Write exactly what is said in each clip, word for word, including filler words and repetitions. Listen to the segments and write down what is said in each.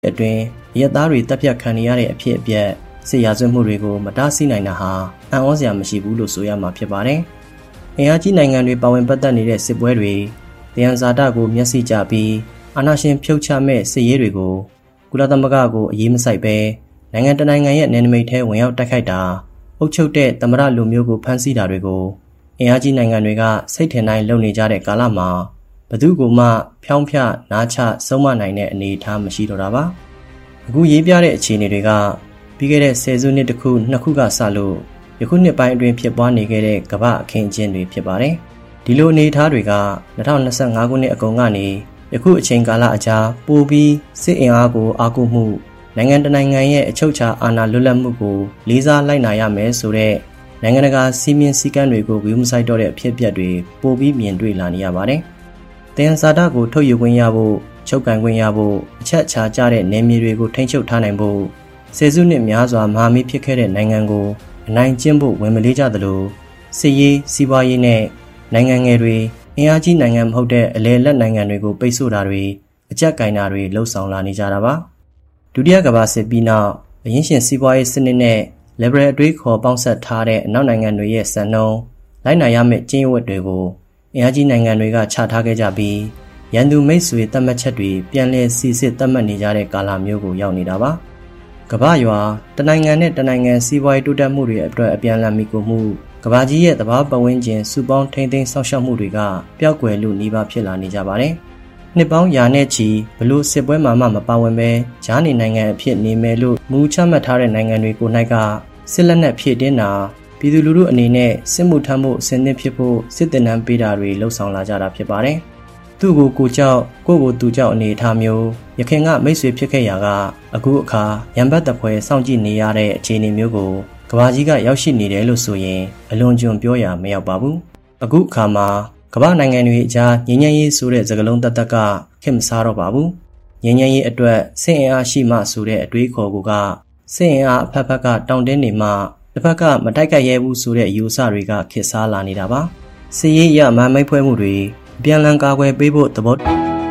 အတွင်းရက်သားတွေတပ်ဖြတ်ခံရတဲ့အဖြစ်အပျက်စစ်ရာဇဝတ်မှုတွေကိုမတားဆီးနိုင်တာဟာအံ့ဩစရာမရှိဘူးလို့ဆိုရမှာဖြစ်ပါတယ်။အင်အားကြီးနိုင်ငံတွေပါဝင်ပတ်သက်နေတဲ့စစ်ပွဲတွေတယံဇာတကိုမျက်စိကျပြီးအာဏာရှင်ဖြုတ်ချမဲ့စစ်ရေးတွေကိုကုလသမဂ္ဂကိုအရေးမစိုက်ပဲနိုင်ငံတနိုင်ငံရဲ့နယ်နိမိတ်ထဲဝင်ရောက်တိုက်ခိုက်တာအုပ်ချုပ်တဲ့သမ္မတလူမျိုးကိုဖမ်းဆီးတာတွေကိုအင်အားကြီးနိုင်ငံတွေကစိတ်ထင်တိုင်းလုပ်နေကြတဲ့ကာလမှာဘသူကမှဖြောင်းဖြနားချဆုံးမနိုင်တဲ့အနေအထားမရှိတော့တာပါအခုရေးပြတဲ့အခြေအနေတွေကပြီးခဲ့တဲ့ဆယ်စုနှစ်တစ်ခုနှစ်ခုကစလို့ယခုနှစ်ပိုင်းအတွင်းဖြစ်ပွားနေခဲ့တဲ့ကမ္ဘာအခင်းအကျင်းတွေဖြစ်ပါတယ်ဒီလိုအနေအထားတွေက၂၀၂၅ခုနှစ်အကုန်ကနေယခုအချိန်ကာလအကြားပိုပြီးစစ်အင်အားကိုအားကိုးမှုနိုင်ငံတနိုင်ငံရဲ့အချုပ်အခြာအာဏာလွတ်လပ်မှုကိုလေးစားလိုက်နာရမယ်ဆိုတဲ့နိုင်ငံတကာစီမင်းစည်းကမ်းတွေကိုဂရုမစိုက်တော့တဲ့အဖြစ်အပျက်တွေပိုပြီးမြင်တွေ့လာနေရပါတယ်။တယံဇာတကိုထုတ်ယူခွင့်ရဖို့ချုပ်ကန်ခွင့်ရဖို့အချက်အခြာကျတဲ့နယ်မြေတွေကိုထိန်းချုပ်ထားနိုင်ဖို့ဆယ်စုနှစ်များစွာမဟာမိတ်ဖြစ်ခဲ့တဲ့နိုင်ငံကိုအနိုင်ကျင့်ဖို့ဝင်မလေးကြသလိုစစ်ရေးစီးပွားရေးနဲ့နိုင်ငံငယ်တွေအင်အားကြီးနိုင်ငံမဟုတ်တဲ့အလယ်လက်နိုင်ငံတွေကိုပိတ်ဆို့တာတွေအကြက်ကင်တာတွေလှုံ့ဆော်လာနေကြတာပါဒုတိယကမ္ဘာစစ်ပြီးနောက်အရင်းရှင်စီးပွားရေးစနစ်နဲ့ liberal အတွေးခေါ်ပေါင်းစပ်ထားတဲ့အနောက်နိုင်ငံတွေရဲ့စံနှုန်းလိုက်နာရမယ့်ကျင့်ဝတ်တွေကိုအင်အားကြီးနိုင်ငံတွေကချထားခဲ့ကြပြီးရန်သူမိတ်ဆွေသတ်မှတ်ချက်တွေပြန်လည်စီစစ်သတ်မှတ်နေကြတဲ့ကာလမျိုးကိုရောက်နေတာပါကမ္ဘာရွာတနိုင်ငံနဲ့တနိုင်ငံစီးပွားရေးတိုးတက်မှုတွေအတွက်အပြန်အလှန်မိကိုမှုကမ္ဘာကြီးရဲ့သဘာဝပတ်ဝန်းကျင်စုပေါင်းထိန်းသိမ်းစောင့်ရှောက်မှုတွေကပျောက်ကွယ်လို့နှီးပါဖြစ်လာနေကြပါတယ်။နှစ်ပေါင်းရာနဲ့ချီဘလို့စစ်ပွဲမှာမှမပါဝင်ပဲဂျားနေနိုင်ငံအဖြစ်နေမယ်လို့မူချမှတ်ထားတဲ့နိုင်ငံတွေကို၌ကစစ်လက်နက်ဖြည့်တင်းတာပြည်သူလူထုအနေနဲ့စစ်မှုထမ်းမှုအစဉ်သင့်ဖြစ်ဖို့စစ်တပ်နှံပေးတာတွေလှုံ့ဆော်လာကြတာဖြစ်ပါတယ်။သူ့ကိုကိုကြောက်ကိုကိုသူကြောက်အနေအထားမျိုးရခင်ကမိတ်ဆွေဖြစ်ခဲ့ရာကအခုအခါရံပတ်တပွဲစောင့်ကြည့်နေရတဲ့အခြေအနေမျိုးကိုကမ္ဘာကြီးကရောက်ရှိနေတယ်လို့ဆိုရင်အလွန်ကျွံပြောရမရောက်ပါဘူးအခုအခါမှာကမ္ဘာနိုင်ငံတွေအကြားငြိမ်းချမ်းရေးဆိုတဲ့စကားလုံးတသက်ကခင်မစားတော့ပါဘူးငြိမ်းချမ်းရေးအတွက်စစ်အင်အားရှိမှဆိုတဲ့အတွေးခေါ်ကိုကစစ်အင်အားအဖက်ဖက်ကတောင်းတင်းနေမှတစ်ဖက်ကမတိုက်ခိုက်ရဲဘူးဆိုတဲ့အယူအဆတွေကခေတ်စားလာနေတာပါစစ်ရေးအရမန်မိတ်ဖွဲမှုတွေအပြန်အလှန်ကာကွယ်ပေးဖို့သဘော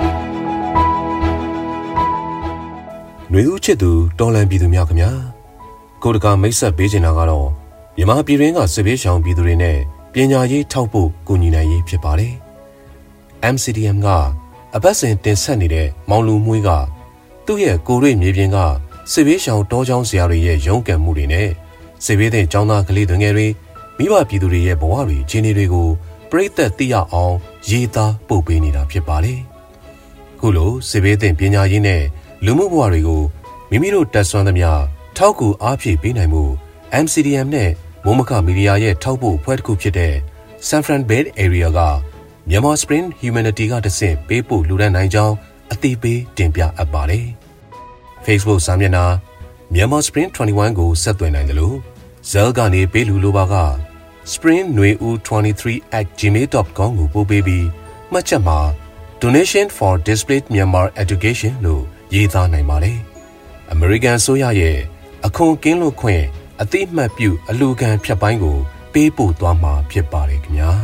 ຫນွေဦးချစ်သူတော်လန်ပြည်သူများခင်ဗျာကိုတကာမိတ်ဆက်ပေးချင်တာကတော့မြန်မာပြည်ရင်းကစစ်ဘေးရှောင်ပြည်သူတွေနဲ့ပညာရေးထောက်ဖို့ကူညီနိုင်ရေးဖြစ်ပါတယ်။ M C D M ကအပတ်စဉ်တင်ဆက်နေတဲ့မောင်လူမွေးကသူ့ရဲ့ကိုရိမြေပြင်ကစစ်ဘေးရှောင်တောချောင်းဆရာတွေရဲ့ရုန်းကန်မှုတွေနဲ့စစ်ဘေးသင့်ကျောင်းသားကလေးတွေငယ်တွေမိဘပြည်သူတွေရဲ့ဘဝတွေခြေနေတွေကိုပြိသက်သိရအောင်ရေးသားပို့ပေးနေတာဖြစ်ပါတယ်။ခုလိုစစ်ဘေးသင့်ပညာရေးနဲ့လူမှုဘဝတွေကိုမိမိတို့တက်ဆွမ်းသမျှထောက်ကူအားဖြည့်ပေးနိုင်မှု M C D M နဲ့မိုးမခမီဒီယာရဲ့ထောက်ပို့အဖွဲ့တစ်ခုဖြစ်တဲ့ San Fran Bay Area ကမြန်မာ Spring Humanity ကတဆင့်ပေးပို့လူဒန်းနိုင်ကြောင်းအသိပေးတင်ပြအပ်ပါတယ်။ Facebook စာမျက်နှာမြန်မာ Spring ၂၁ကိုဆက်သွယ်နိုင်တယ်လို့ Zell ကနေပေးလူလိုပါက spring nui u twenty-three at gmail dot com ကိုပို့ပေးပြီးမှတ်ချက်မှာ Donation for Displaced Myanmar Education လို့ရေးသားနိုင်ပါတယ်။ American ဆိုရရဲ့အခွန်ကင်းလွတ်ခွင့်အတိအမှတ်ပြုအလူခံဖြတ်ပိုင်းကိုပေးပို့သွားမှာဖြစ်ပါတယ်ခင်ဗျာ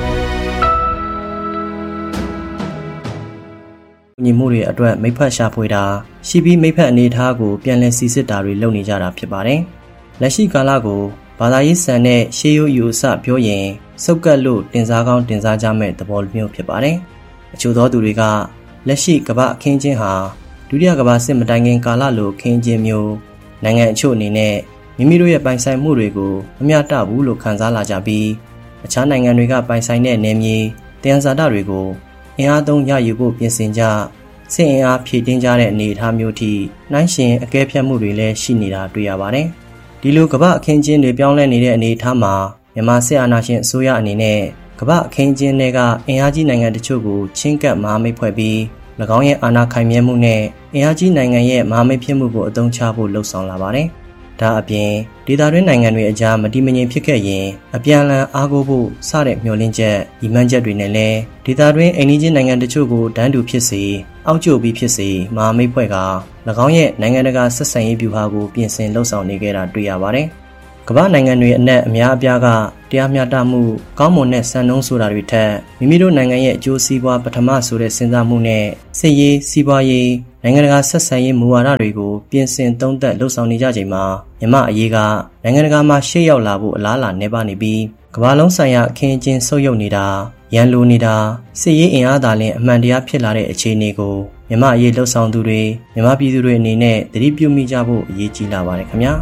ညီမှုတွေအတွက်မိဖက်ရှာဖွေတာရှိပြီးမိဖက်အနေထားကိုပြန်လည်စီစစ်တာတွေလုပ်နေကြတာဖြစ်ပါတယ်လက်ရှိကာလကိုဘာသာရေးစံနဲ့ရှေးရိုးယူအစပြောရင်စုပ်ကပ်လို့တင်စားကောင်းတင်စားကြမဲ့သဘောမျိုးဖြစ်ပါတယ်အချို့သောသူတွေကလက်ရှိကမ္ဘာအခင်းချင်းဟာဒုတိယကမ္ဘာစစ်မတိုင်ခင်ကာလလိုခင်းချင်းမျိုးနိုင်ငံအချို့အနေနဲ့မိမိတို့ရဲ့ပိုင်ဆိုင်မှုတွေကိုမမျှတဘူးလို့ခံစားလာကြပြီးအခြားနိုင်ငံတွေကပိုင်ဆိုင်တဲ့နယ်မြေတယံဇာတတွေကိုအင်အားသုံးရယူဖို့ပြင်ဆင်ကြစစ်အင်အားဖြည့်တင်းကြတဲ့အနေအထားမျိုးထိနှိုင်းရှင်အကဲဖြတ်မှုတွေလည်းရှိနေတာတွေ့ရပါတယ်ဒီလိုကမ္ဘာအခင်းချင်းတွေပြောင်းလဲနေတဲ့အနေအထားမှာမြန်မာစစ်အာဏာရှင်အစိုးရအနေနဲ့ကမ္ဘာအခင်းချင်းတွေကအင်အားကြီးနိုင်ငံတချို့ကိုချင်းကပ်မဟာမိတ်ဖွဲ့ပြီး၎င်းရဲ့အာဏာခိုင်မြဲမှုနဲ့အင်အားကြီးနိုင်ငံရဲ့မဟာမိတ်ဖြစ်မှုကိုအသုံးချဖို့လှုံ့ဆော်လာပါတယ်။ဒါအပြင်ဒေသတွင်းနိုင်ငံတွေအကြားမတည်မငြိမ်ဖြစ်ခဲ့ရင်အပြန်အလှန်အားကိုးဖို့စတဲ့မျှော်လင့်ချက်၊ဤမှန်းချက်တွေနဲ့လည်းဒေသတွင်းအိမ်နီးချင်းနိုင်ငံတချို့ကိုတန်းတူဖြစ်စေအောက်ကျပြီးဖြစ်စေမဟာမိတ်ဖွဲ့က၎င်းရဲ့နိုင်ငံတကာဆက်ဆံရေးဗျူဟာကိုပြင်ဆင်လှုံ့ဆော်နေကြတာတွေ့ရပါတယ်။ကမ္ဘာနိုင်ငံတွေအနက်အများအပြားကတရားမျှတမှုကောင်းမွန်တဲ့စံနှုန်းဆိုတာတွေထက်မိမိတို့နိုင်ငံရဲ့အကျိုးစီးပွားပထမဆိုတဲ့စဉ်းစားမှုနဲ့စစ်ရေးစီးပွားရေးနိုင်ငံတကာဆက်ဆံရေးမူဝါဒတွေကိုပြင်ဆင်သုံးသပ်လှုပ်ဆောင်နေကြချိန်မှာမြန်မာအရေးကနိုင်ငံတကာမှာရှေ့ရောက်လာဖို့အလားအလာနှဲပါနေပြီးကမ္ဘာလုံးဆိုင်ရာအခင်းအကျင်းဆုပ်ယုပ်နေတာရန်လိုနေတာစစ်ရေးအင်အားသာလျှင်အမှန်တရားဖြစ်လာတဲ့အခြေအနေကိုမြန်မာအရေးလှုပ်ဆောင်သူတွေမြန်မာပြည်သူတွေအနေနဲ့သတိပြုမိကြဖို့အရေးကြီးလာပါတယ်ခင်ဗျာ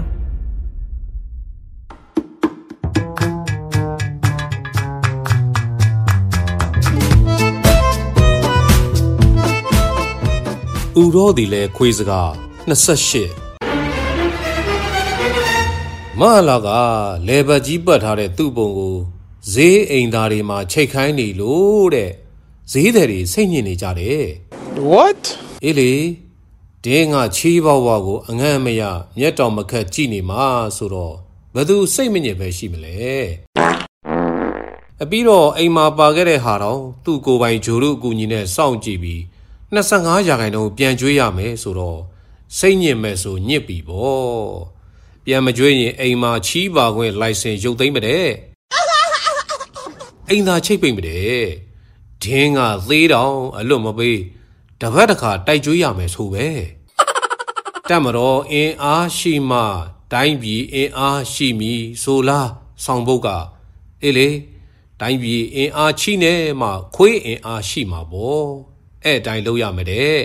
ဥရောသည်လဲခွေးစကားနှစ်ဆယ့်ရှစ်မဟာလာကလေဘတ်ကြီးပတ်ထားတဲ့သူ့ပုံကိုဈေးအိမ်သားတွေမှာချိတ်ခိုင်းနေလို့တဲ့ဈေးသည်တွေစိတ်ညစ်နေကြတယ် What အေးလေဒင်းကချီးပေါဝါကိုအငန့်မရမျက်တောင်မခတ်ကြည့်နေမှာဆိုတော့ဘယ်သူစိတ်မညစ်ပဲရှိမလဲအပြီးတော့အိမ်မှာပါခဲ့တဲ့ဟာတော့သူ့ကိုယ်ပိုင်ဂျိုရုအကူညီနဲ့စောင့်ကြည့်ပြီးနှစ်ဆယ့်ငါးရာခိုင်နှုန်းပြန်ကျွေးရမယ်ဆိုတော့စိတ်ညစ်မဲ့ဆိုညစ်ပြီပေါ့ပြန်မကျွေးရင်အိမ်မှာချီးပါခွင့်လိုင်စင်ရုပ်သိမ်းမတဲ့အိမ်သာချိတ်ပိတ်မတဲ့ဒင်းကသေးတောင်အလွတ်မပေးတပတ်တစ်ခါတိုက်ကျွေးရမယ်ဆိုပဲတက်မတော်အင်အားရှိမှတိုင်းပြည်အင်အားရှိမည်ဆိုလားဆောင်ဘုတ်ကအေးလေတိုင်းပြည်အင်အားချိနေမှခွေးအင်အားရှိမှာပေါ့အဲ့တိုင်းလုပ်ရမယ်တဲ့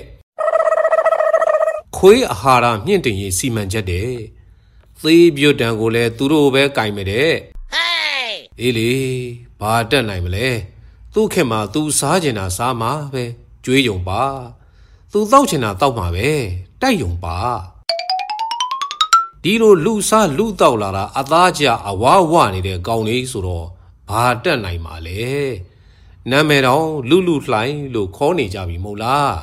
ခွေးအာဟာရမြင့်တင်ရေးစီမံချက်တဲ့သေးပြွတ်တံကိုလည်းသူတို့ပဲကင်မယ်တဲ့အေးလေဘာတက်နိုင်မလဲသူ့ခင်မှာသူစားကျင်တာစားမှာပဲကျွေးယုံပါသူတောက်ချင်တာတောက်မှာပဲတိုက်ယုံပါဒီလိုလူစားလူတောက်လာတာအသားကျအဝါဝနေတဲ့ကောင်လေးဆိုတော့ဘာတက်နိုင်မှာလဲနာမည်တော်လူလူလှိုင်းလို့ခေါ်နေကြပြီမဟုတ်လား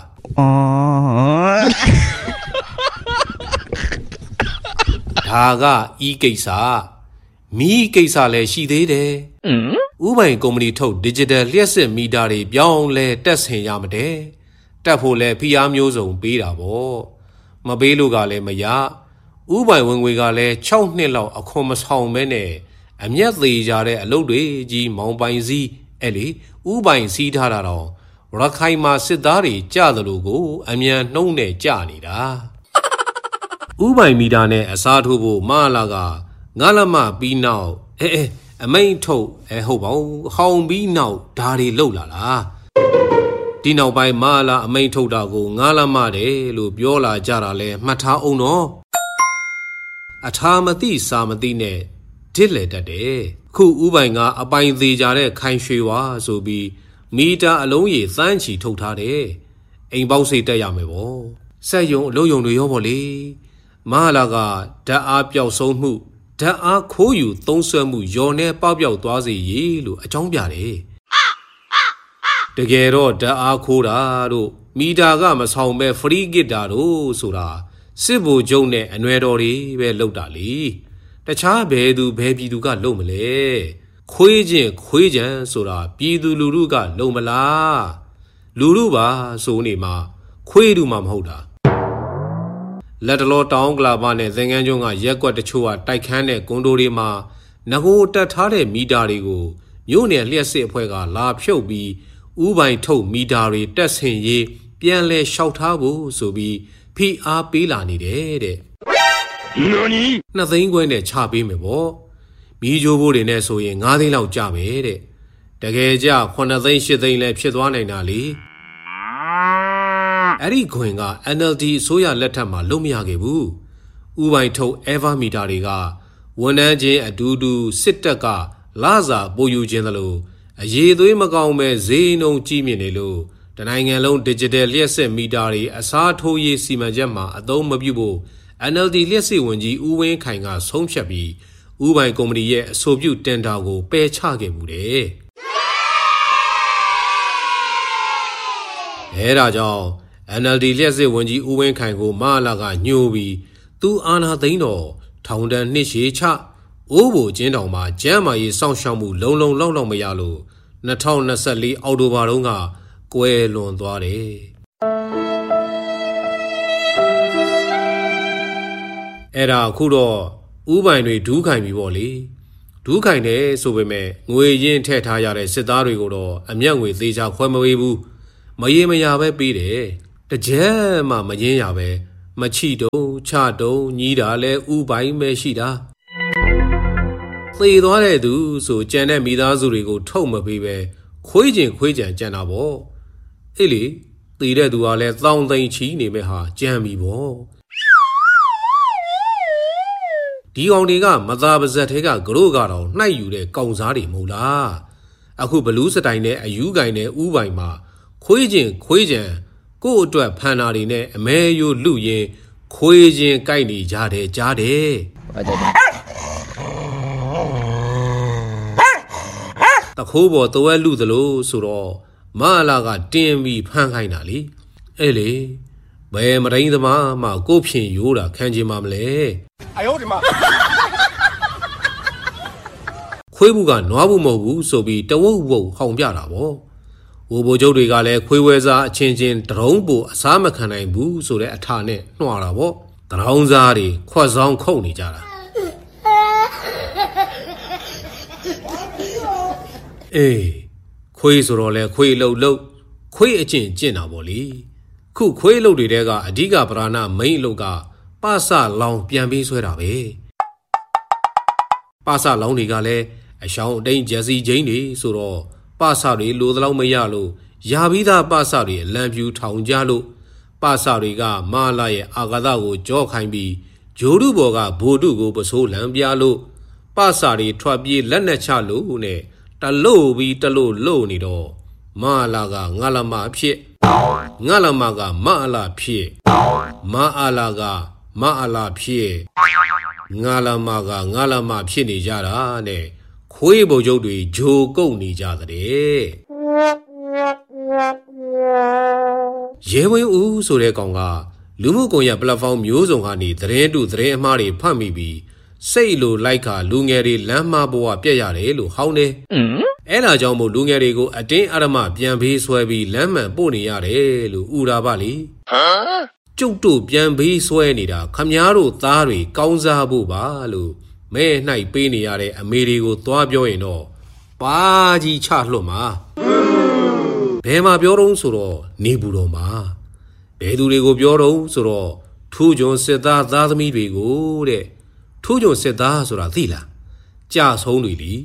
ဒါကဤကိစ္စမီးကိစ္စလည်းရှိသေးတယ်ဥပိုင်ကုမ္ပဏီထုတ် digital လျှက်စစ်မီတာတွေပြောင်းလဲတက်ဆင်ရမတဲ့တက်ဖို့လဲဖိအားမျိုးစုံပေးတာပေါ့မပေးလို့ကလည်းမရဥပိုင်ဝင်ငွေကလည်း၆နှစ်လောက်အခွန်မဆောင်မဲနဲ့အမျက်သေးကြတဲ့အလုပ်တွေကြီးမောင်ပိုင်စည်းအဲ့လေဥပိုင်စီးထားတာတော့ရခိုင်မှာစစ်သားတွေကြသလိုကိုအမြန်နှုံးနဲ့ကြနေတာဥပိုင်မီတာနဲ့အစားထိုးဖို့မလာကငါလမပြီးနောက်အဲအဲအမိန်ထုတ်အဲဟုတ်ပါဘူးဟောင်ပြီးနောက်ဒါတွေလှုပ်လာလားဒီနောက်ပိုင်းမလာအမိန်ထုတ်တာကိုငါလမတယ်လို့ပြောလာကြတာလဲမှတ်ထားအောင်နော်အထာမသိစာမသိနဲ့တစ်လေတတ်တယ်ခုဥပိုင်ကအပိုင်သေးကြတဲ့ခိုင်ရွှေဝါဆိုပြီးမီတာအလုံးကြီးသန်းချီထုတ်ထားတယ်အိမ်ပေါက်စိတ်တက်ရမယ်ဗောဆက်ယုံအလုံးယုံတွေရောဗောလေမဟာလာကဓာတ်အားပျောက်ဆုံးမှုဓာတ်အားခိုးယူသုံးဆွဲမှုရော်နေပေါက်ပြောက်သွားစေရေလို့အကြောင်းပြတယ်တကယ်တော့ဓာတ်အားခိုးတာတို့မီတာကမဆောင်ပဲဖရီးဂစ်တာတို့ဆိုတာစစ်ဗိုလ်ချုပ်နဲ့အနွယ်တော်တွေပဲလုပ်တာလေတခြားဘယ်သူဘယ်ပြည်သူကလုပ်မလဲခွေးချင်းခွေးချံဆိုတာပြည်သူလူထုကလုပ်မလားလူထုပါဆိုနေမှာခွေးတူမှမဟုတ်တာလက်တလောတောင်းကလာပါနဲ့သင်္ကန်းကျွန်းကရက်ကွက်တချို့ကတိုက်ခန်းတဲ့ကွန်ဒိုတွေမှာငကိုတက်ထားတဲ့မီတာတွေကိုမြို့နယ်လျှက်စစ်အဖွဲ့ကလာဖြုတ်ပြီးဥပိုင်ထုတ်မီတာတွေတက်ဆင်ရေးပြန်လဲလျှောက်ထားဖို့ဆိုပြီးဖိအားပေးလာနေတယ်တဲ့နှစ်သိန်းခွဲနဲ့ချပေးမယ်ပေါ့မီးကြိုးဘိုးတွေနဲ့ဆိုရင်ငါးသိန်းလောက်ကျမယ်တဲ့တကယ်ကြခုနှစ်သိန်းရှစ်သိန်းလည်းဖြစ်သွားနိုင်တာလေအဲ့ဒီခွင်က အန် အယ် ဒီ အစိုးရလက်ထက်မှာလုံးမရခဲ့ဘူးဥပိုင်ထုတ် Ever မီတာတွေကဝန်ထမ်းချင်းအတူတူစစ်တပ်ကလစာပို့ယူခြင်းသလိုအရေးသွေးမကောင်းမဲ့ဈေးနှုန်းကြီးမြင့်နေလို့တနိုင်ငံလုံး digital လျှက်စစ်မီတာတွေအစားထိုးရေးစီမံချက်မှာအသုံးမပြုဖို့ အန် အယ် ဒီ လျှက်စစ်ဝန်ကြီးဦးဝင်းခိုင်ကဆုံးဖြတ်ပြီးဥပိုင်ကုမ္ပဏီရဲ့အဆိုပြုတင်ဒါကိုပယ်ချခဲ့မှုတယ်အဲဒါကြောင့် အန် အယ် ဒီ လျှက်စစ်ဝန်ကြီးဦးဝင်းခိုင်ကိုမဟာလာကညှို့ပြီးသူအာဏာသိမ်းတော့ထောင်ဒဏ်နှစ်ရှည်ချအိုးဘိုကျင်းတောင်မှာကျမ်းမာရေးစောင့်ရှောက်မှုလုံလုံလောက်လောက်မရလို့နှစ်ထောင်နှစ်ဆယ့်လေးအောက်တိုဘာတုန်းကကွဲလွန်သွားတယ်အဲ့ဒါအခုတော့ဥပိုင်တွေဒူးခိုင်ပြီပေါ့လေဒူးခိုင်တယ်ဆိုပေမဲ့ငွေရင်းထည့်ထားရတဲ့စစ်သားတွေကိုတော့အမျက်ငွေသေးချာခွဲမပေးဘူးမရေမရာပဲပေးတယ်တကြဲမှမရင်းရပဲမချီတုံချတုံညီးတာလဲဥပိုင်ပဲရှိတာသေသွားတဲ့သူဆိုကြံတဲ့မိသားစုတွေကိုထုတ်မပေးပဲခွေးကျင်ခွေးကြံကြံတာပေါ့အေးလေသေတဲ့သူကလည်းသောင်းသိန်းချီနေမဲ့ဟာကြံပြီပေါ့ဒီကောင်တွေကမသားပါဇက်ထဲကကရိုးကတော့နှိုက်ယူတဲ့ကောင်စားတွေမဟုတ်လားအခုဘလူးစတိုင်နဲ့အယူကိုင်နဲ့ဥပိုင်မှာခွေးကျင်ခွေးကြံကို့အတွက်ဖန်နာတွေနဲ့အမဲယိုလူရင်ခွေးချင်းကြိုက်နေကြတယ်ကြားတယ်တခိုးပေါ်တဝဲလူသလိုဆိုတော့မအလာကတင်းပြီးဖမ်းခိုင်းတာလေအဲ့လေဘယ်မရင်းသမားမှကို့ဖြင့်ရိုးတာခံချင်မှာမလဲအယောဒီမှာခွေးဘူးကနွားဘူးမဟုတ်ဘူးဆိုပြီးတဝုတ်ဝုတ်ဟောင်ပြတာပေါ့ဟိုဘိုလ်ချုပ်တွေကလည်းခွေးဝဲစားအချင်းချင်းတရုံးပူအစားမခံနိုင်ဘူးဆိုတဲ့အထာနဲ့နှွာတာပေါ့တရောင်းစားတွေခွက်ဆောင်ခုတ်နေကြတာအေးခွေးဆိုတော့လဲခွေးလှုပ်လှုပ်ခွေးအချင်းကျင့်တာပေါ့လေခုခွေးလှုပ်တွေတဲကအဓိကပဓာနာမိန်အလုပ်ကပစလောင်ပြန်ပြီးဆွဲတာပဲပစလောင်တွေကလည်းအရှောင်းအတိန်ဂျက်စီချင်းတွေဆိုတော့ပစတွေလိုသလောက်မရလို့ယာပြီးသားပစတွေလမ်းပြူထောင်ကြလို့ပစတွေကမာလာရဲ့အာဃာတကိုကြောခိုင်းပြီးဂျိုးတုဘော်ကဘိုတုကိုပစိုးလံပြလို့ပစတွေထွက်ပြေးလက်နဲ့ချလို့နဲ့တလို့ပြီးတလို့လို့နေတော့မာလာကငါလမဖြစ်ငါလမကမအလာဖြစ်မအလာကမအလာဖြစ်ငါလမကငါလမဖြစ်နေကြတာနဲ့ခွေးဘုံကျုပ်တွေဂျိုကုတ်နေကြတဲ့ရဲဝင်းဦးဆိုတဲ့ကောင်ကလူမှုကွန်ရက်ပလက်ဖောင်းမျိုးစုံကနေသတင်းတူသတင်းအမှားတွေဖတ်မိပြီးစိတ်လိုလိုက်ခါလူငယ်တွေလမ်းမဘဝပြက်ရတယ်လို့ဟောင်းတယ်အဲ့ဒါကြောင့်မို့လူငယ်တွေကိုအတင်းအဓမ္မပြန်ပေးဆွဲပြီးလမ်းမှန်ပို့နေရတယ်လို့ဥရာပါလေကျုပ်တို့ပြန်ပေးဆွဲနေတာခမားတို့သားတွေကောင်းစားဖို့ပါလို့မဲနှိုက်ပေးနေရတဲ့အမေတွေကိုသွားပြောရင်တော့ပါကြီးချလွတ်မှာဘယ်မှာပြောတော့ဆိုတော့နေဘူးတော်မှာဘယ်သူတွေကိုပြောတော့ဆိုတော့ထူးချွန်စစ်သားသားသမီးတွေကိုတဲ့ထူးချွန်စစ်သားဆိုတာသိလားကြဆုံးတွေလी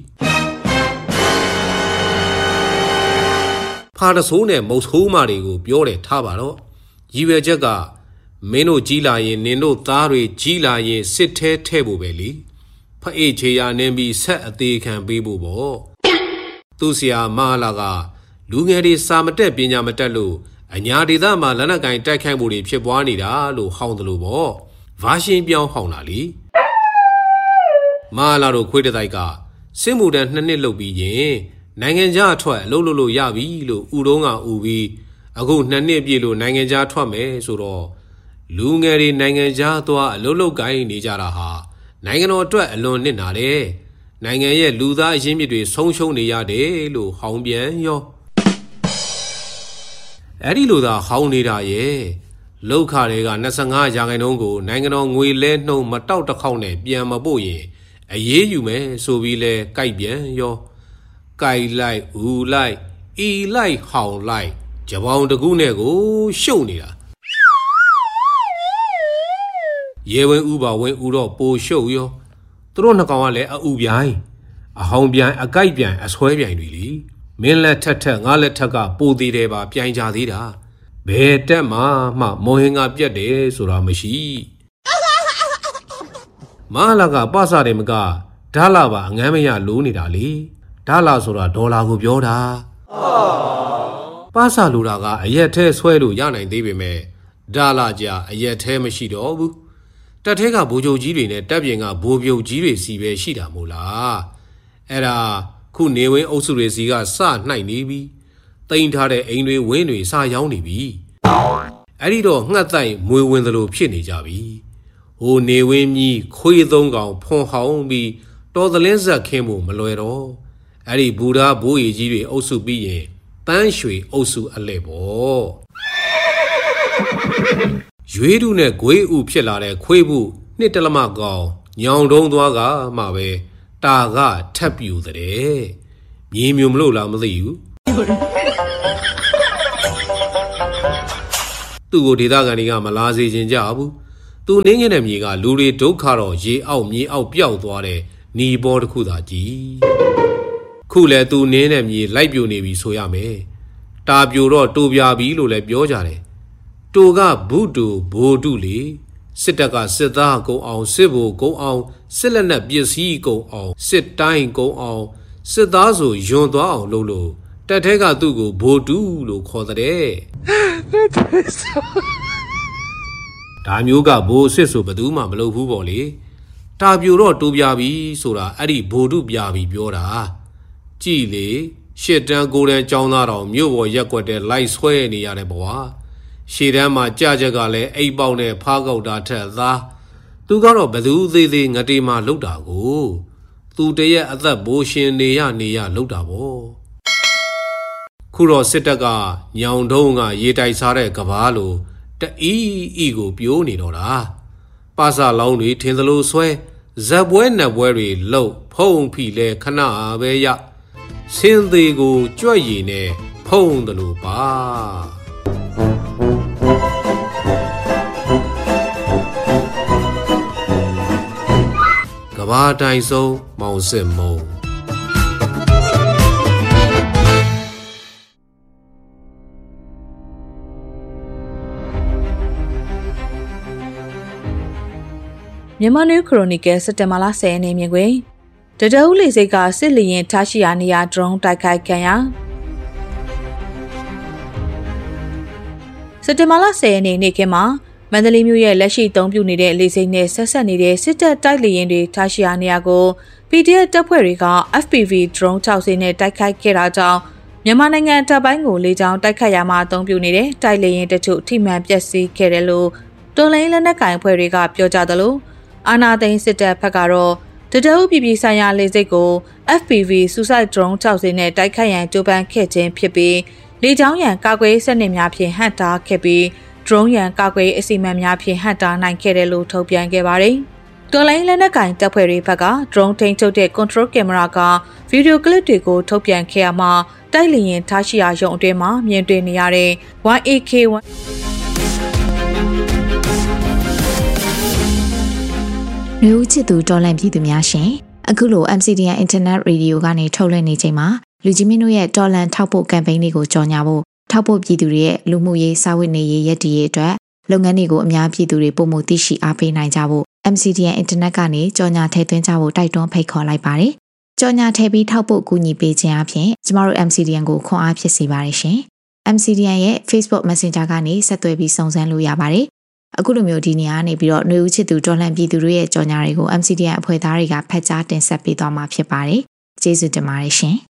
ဖာတဆိုးနဲ့မုတ်ဆိုးမတွေကိုပြောတယ်ထားပါတော့ရည်ရွယ်ချက်ကမင်းတို့ကြီးလာရင်နင်တို့သားတွေကြီးလာရင်စစ်ထဲထဲဖို့ပဲလीဖအေးချေရနင်းပြီးဆက်အသေးခံပေးဖို့ပေါ့သူဆရာမလာကလူငယ်တွေစာမတက်ပညာမတက်လို့အညာဒေသမှာလက်နက်ကင်တိုက်ခိုက်မှုတွေဖြစ်ပွားနေတာလို့ဟောင်းတယ်လို့ပေါ့ဗာရှင်းပြောင်းဟောင်းတာလीမလာတို့ခွေးတဲ့တိုက်ကစစ်မှုတန်းနှစ်နှစ်လုပ်ပြီးရင်နိုင်ငံခြားအထွက်အလုပ်လုပ်လို့ရပြီလို့ဥတုံးကဥပြီးအခုနှစ်နှစ်ပြည့်လို့နိုင်ငံခြားထွက်မယ်ဆိုတော့လူငယ်တွေနိုင်ငံခြားသွားအလုပ်လုပ်ကိုင်းနေကြတာဟာနိုင်ငံတော်အတွက်အလွန်နစ်နာတယ်နိုင်ငံရဲ့လူသားအရင်းမြစ်တွေဆုံးရှုံးနေရတယ်လို့ဟောင်းပြန်ရောအဲ့ဒီလိုသာဟောင်းနေတာရဲ့လောက်ခတွေက၂၅ရာခိုင်နှုန်းကိုနိုင်ငံတော်ငွေလဲနှုံမတောက်တစ်ခေါက်နဲ့ပြန်မပို့ရင်အရေးယူမယ်ဆိုပြီးလဲကြိုက်ပြန်ရောကြိုက်လိုက်ဦးလိုက်အီလိုက်ဟောင်းလိုက်ကြပောင်တကူးနဲ့ကိုရှုပ်နေတာရေဝင်းဥပါဝင်းဥတော့ပိုရှုပ်ရောသူတို့နှစ်ကောင်ကလည်းအဥပြိုင်အဟောင်းပြိုင်အကြိုက်ပြိုင်အဆွဲပြိုင်တွေလीမင်းလက်ထက်ထက်ငါလက်ထက်ကပိုသေးတယ်ပါပြိုင်ကြသေးတာဘယ်တက်မှမှမော်ဟင်ကပြက်တယ်ဆိုတာမရှိမလာကပစတယ်မကဓာလာပါအငမ်းမရလိုးနေတာလေဓာလာဆိုတာဒေါ်လာကိုပြောတာပစလိုတာကအရက်ထဲဆွဲလို့ရနိုင်သေးပေမဲ့ဓာလာကြအရက်ထဲမရှိတော့ဘူးတက်ထဲကဘိုးချုပ်ကြီးတွေနဲ့တက်ပြင်ကဘိုးပြုတ်ကြီးတွေစီပဲရှိတာမို့လားအဲ့ဒါခုနေဝင်းအုပ်စုတွေစီကစနှိုက်နေပြီတိန်ထားတဲ့အိမ်တွေဝင်းတွေစရောင်းနေပြီအဲ့ဒီတော့ငှက်တိုင်မွေဝင်သလိုဖြစ်နေကြပြီဟိုနေဝင်းကြီးခွေးသုံးကောင်ဖွန်ဟောင်းပြီးတော်သလင်းဆက်ခင်းဖို့မလွယ်တော့အဲ့ဒီဘူဓာဘိုးရီကြီးတွေအုပ်စုပြီးရင်ပန်းရွှေအုပ်စုအလဲပေါ့ရွေးတုနဲ့ဂွေးဥဖြစ်လာတဲ့ခွေးဘူးနှစ်တလမကောင်ညောင်တုံးသွားကမှပဲတာကထပ်ပြူတဲ့မြင်းမျိုးမလို့လားမသိဘူးသူသူ့ကိုဒေသခံတွေကမလာစေချင်ကြဘူးသူနင်းခဲ့တဲ့မြေကလူတွေဒုက္ခတော့ရေအောက်မြေအောက်ပျောက်သွားတဲ့နီဘောတစ်ခုသာကြည်ခုလဲသူနင်းတဲ့မြေလိုက်ပြိုနေပြီဆိုရမယ်တာပြိုတော့တူပြပြီလို့လည်းပြောကြတယ်တူကဘုတူဘိုတုလေစစ်တပ်ကစစ်သားကုံအောင်စစ်ဘိုကုံအောင်စစ်လက်နက်ပစ္စည်းကုံအောင်စစ်တိုင်းကုံအောင်စစ်သားဆိုယွန်သွားအောင်လုပ်လို့တက်ထဲကသူ့ကိုဘိုတူလို့ခေါ်တဲ့ဒါမျိုးကဘိုစစ်ဆိုဘယ်သူမှမလုပ်ဘူးပေါ့လေတာပြိုတော့တူပြပြီဆိုတာအဲ့ဒီဘိုတုပြပြီပြောတာကြည်လေရှစ်တန်းကိုယ်တန်းចောင်းသားတော်မြို့ပေါ်ရက်ွက်တဲ့လိုက်ဆွဲနေရတဲ့ဘဝရှေ့တန်းမှာကြကြက်ကလည်းအိပ်ပေါက်နဲ့ဖားကောက်တာထက်သားသူကတော့ဘသူသေးသေးငတေမာလှုပ်တာကိုသူတရက်အသက်ဘိုးရှင်နေရနေရလှုပ်တာပေါ့ခုတော့စစ်တပ်ကညောင်တုံးကရေတိုက်စားတဲ့ကဘာလိုတအီးအီကိုပြိုးနေတော့တာပါစာလောင်းတွေထင်သလိုဆွဲဇက်ပွဲနက်ပွဲတွေလှုပ်ဖုံဖိလဲခဏပဲရစင်းသေးကိုကြွက်ရည်နဲ့ဖုံးတယ်လို့ပါကဘာတိုင်ဆုံးမောင်စစ်မုံမြန်မာနယူးခရိုနီကယ်စက်တင်ဘာလဆယ်ရက်နေ့မြင်ကွယ်တတအုပ်လေစိတ်ကစစ်လီရင်ထားရှိရာနေရာဒရုန်းတိုက်ခိုက်ခံရစက်တင်ဘာလဆယ်ရက်နေ့နေ့ကမှာမန္တလေးမြို့ရဲ့လက်ရှိသုံးပြနေတဲ့လေစိတ်နဲ့ဆက်ဆက်နေတဲ့စစ်တပ်တိုက်လေရင်တွေထားရှိရာနေရာကို ပီ ဒီ အက်ဖ် တပ်ဖွဲ့တွေက အက်ဖ် ပီ ဗီ ဒရုန်း၆စင်းနဲ့တိုက်ခိုက်ခဲ့တာကြောင့်မြန်မာနိုင်ငံတပ်ပိုင်းကိုလေကြောင်းတိုက်ခိုက်ရမှာအသုံးပြုနေတဲ့တိုက်လေရင်တချို့ထိမှန်ပျက်စီးခဲ့တယ်လို့တော်လိုင်းလက်နက်ကိုင်အဖွဲ့တွေကပြောကြသလိုအာနာသိန်းစစ်တပ်ဘက်ကတော့တတအုပ်ပြည်ပြည်ဆိုင်ရာလေဆိပ်ကို အက်ဖ် ပီ ဗီ Suicide Drone ၆စင်းနဲ့တိုက်ခိုက်ရန်ကြိုးပမ်းခဲ့ခြင်းဖြစ်ပြီးလေကြောင်းရန်ကာကွယ်စနစ်များဖြင့်ဟန့်တားခဲ့ပြီး drone ရန်ကာကွယ်အစီအမံများဖြင့်ဟန့်တားနိုင်ခဲ့တယ်လို့ထုတ်ပြန်ခဲ့ပါတယ်။တော်လိုင်းလက်နက်ကင်တပ်ဖွဲ့တွေဘက်က drone ထိန်းချုပ်တဲ့ control camera ကဗီဒီယိုကလစ်တွေကိုထုတ်ပြန်ခဲ့ရမှာတိုက်လေရင်ထားရှိရာရုံအတွင်းမှာမြင်တွေ့နေရတဲ့ Y A K one လူဦးချစ်သူတော်လန့်ပြည်သူများရှင်အခုလို M C D N Internet Radio ကနေထုတ်လွှင့်နေချိန်မှာလူကြီးမင်းတို့ရဲ့တော်လန့်ထောက်ပို့ campaign လေးကိုကြော်ညာဖို့ထောက်ပို့ပြည်သူတွေရဲ့လူမှုရေးစာဝတ်နေရေးရည်တည်ရေးအတွက်လုပ်ငန်းတွေကိုအများပြည်သူတွေပုံမှုသိရှိအားပေးနိုင်ကြဖို့ M C D N Internet ကနေကြော်ညာထည့်သွင်းကြဖို့တိုက်တွန်းဖိတ်ခေါ်လိုက်ပါတယ်ကြော်ညာထည့်ပြီးထောက်ပို့ကူညီပေးခြင်းအပြင်ကျမတို့ M C D N ကိုခွန်အားဖြစ်စေပါတယ်ရှင် M C D N ရဲ့ Facebook Messenger ကနေဆက်သွယ်ပြီးစုံစမ်းလို့ရပါတယ်အခုလိုမျိုးဒီနေရာနေပြီးတော့ຫນွေဦးချစ်သူတော်လှန်ပြည်သူတွေရဲ့ကြော်ညာတွေကို M C D N အဖွဲ့သားတွေကဖတ်ကြားတင်ဆက်ပေးသွားမှာဖြစ်ပါတယ်။ကျေးဇူးတင်ပါတယ်ရှင်။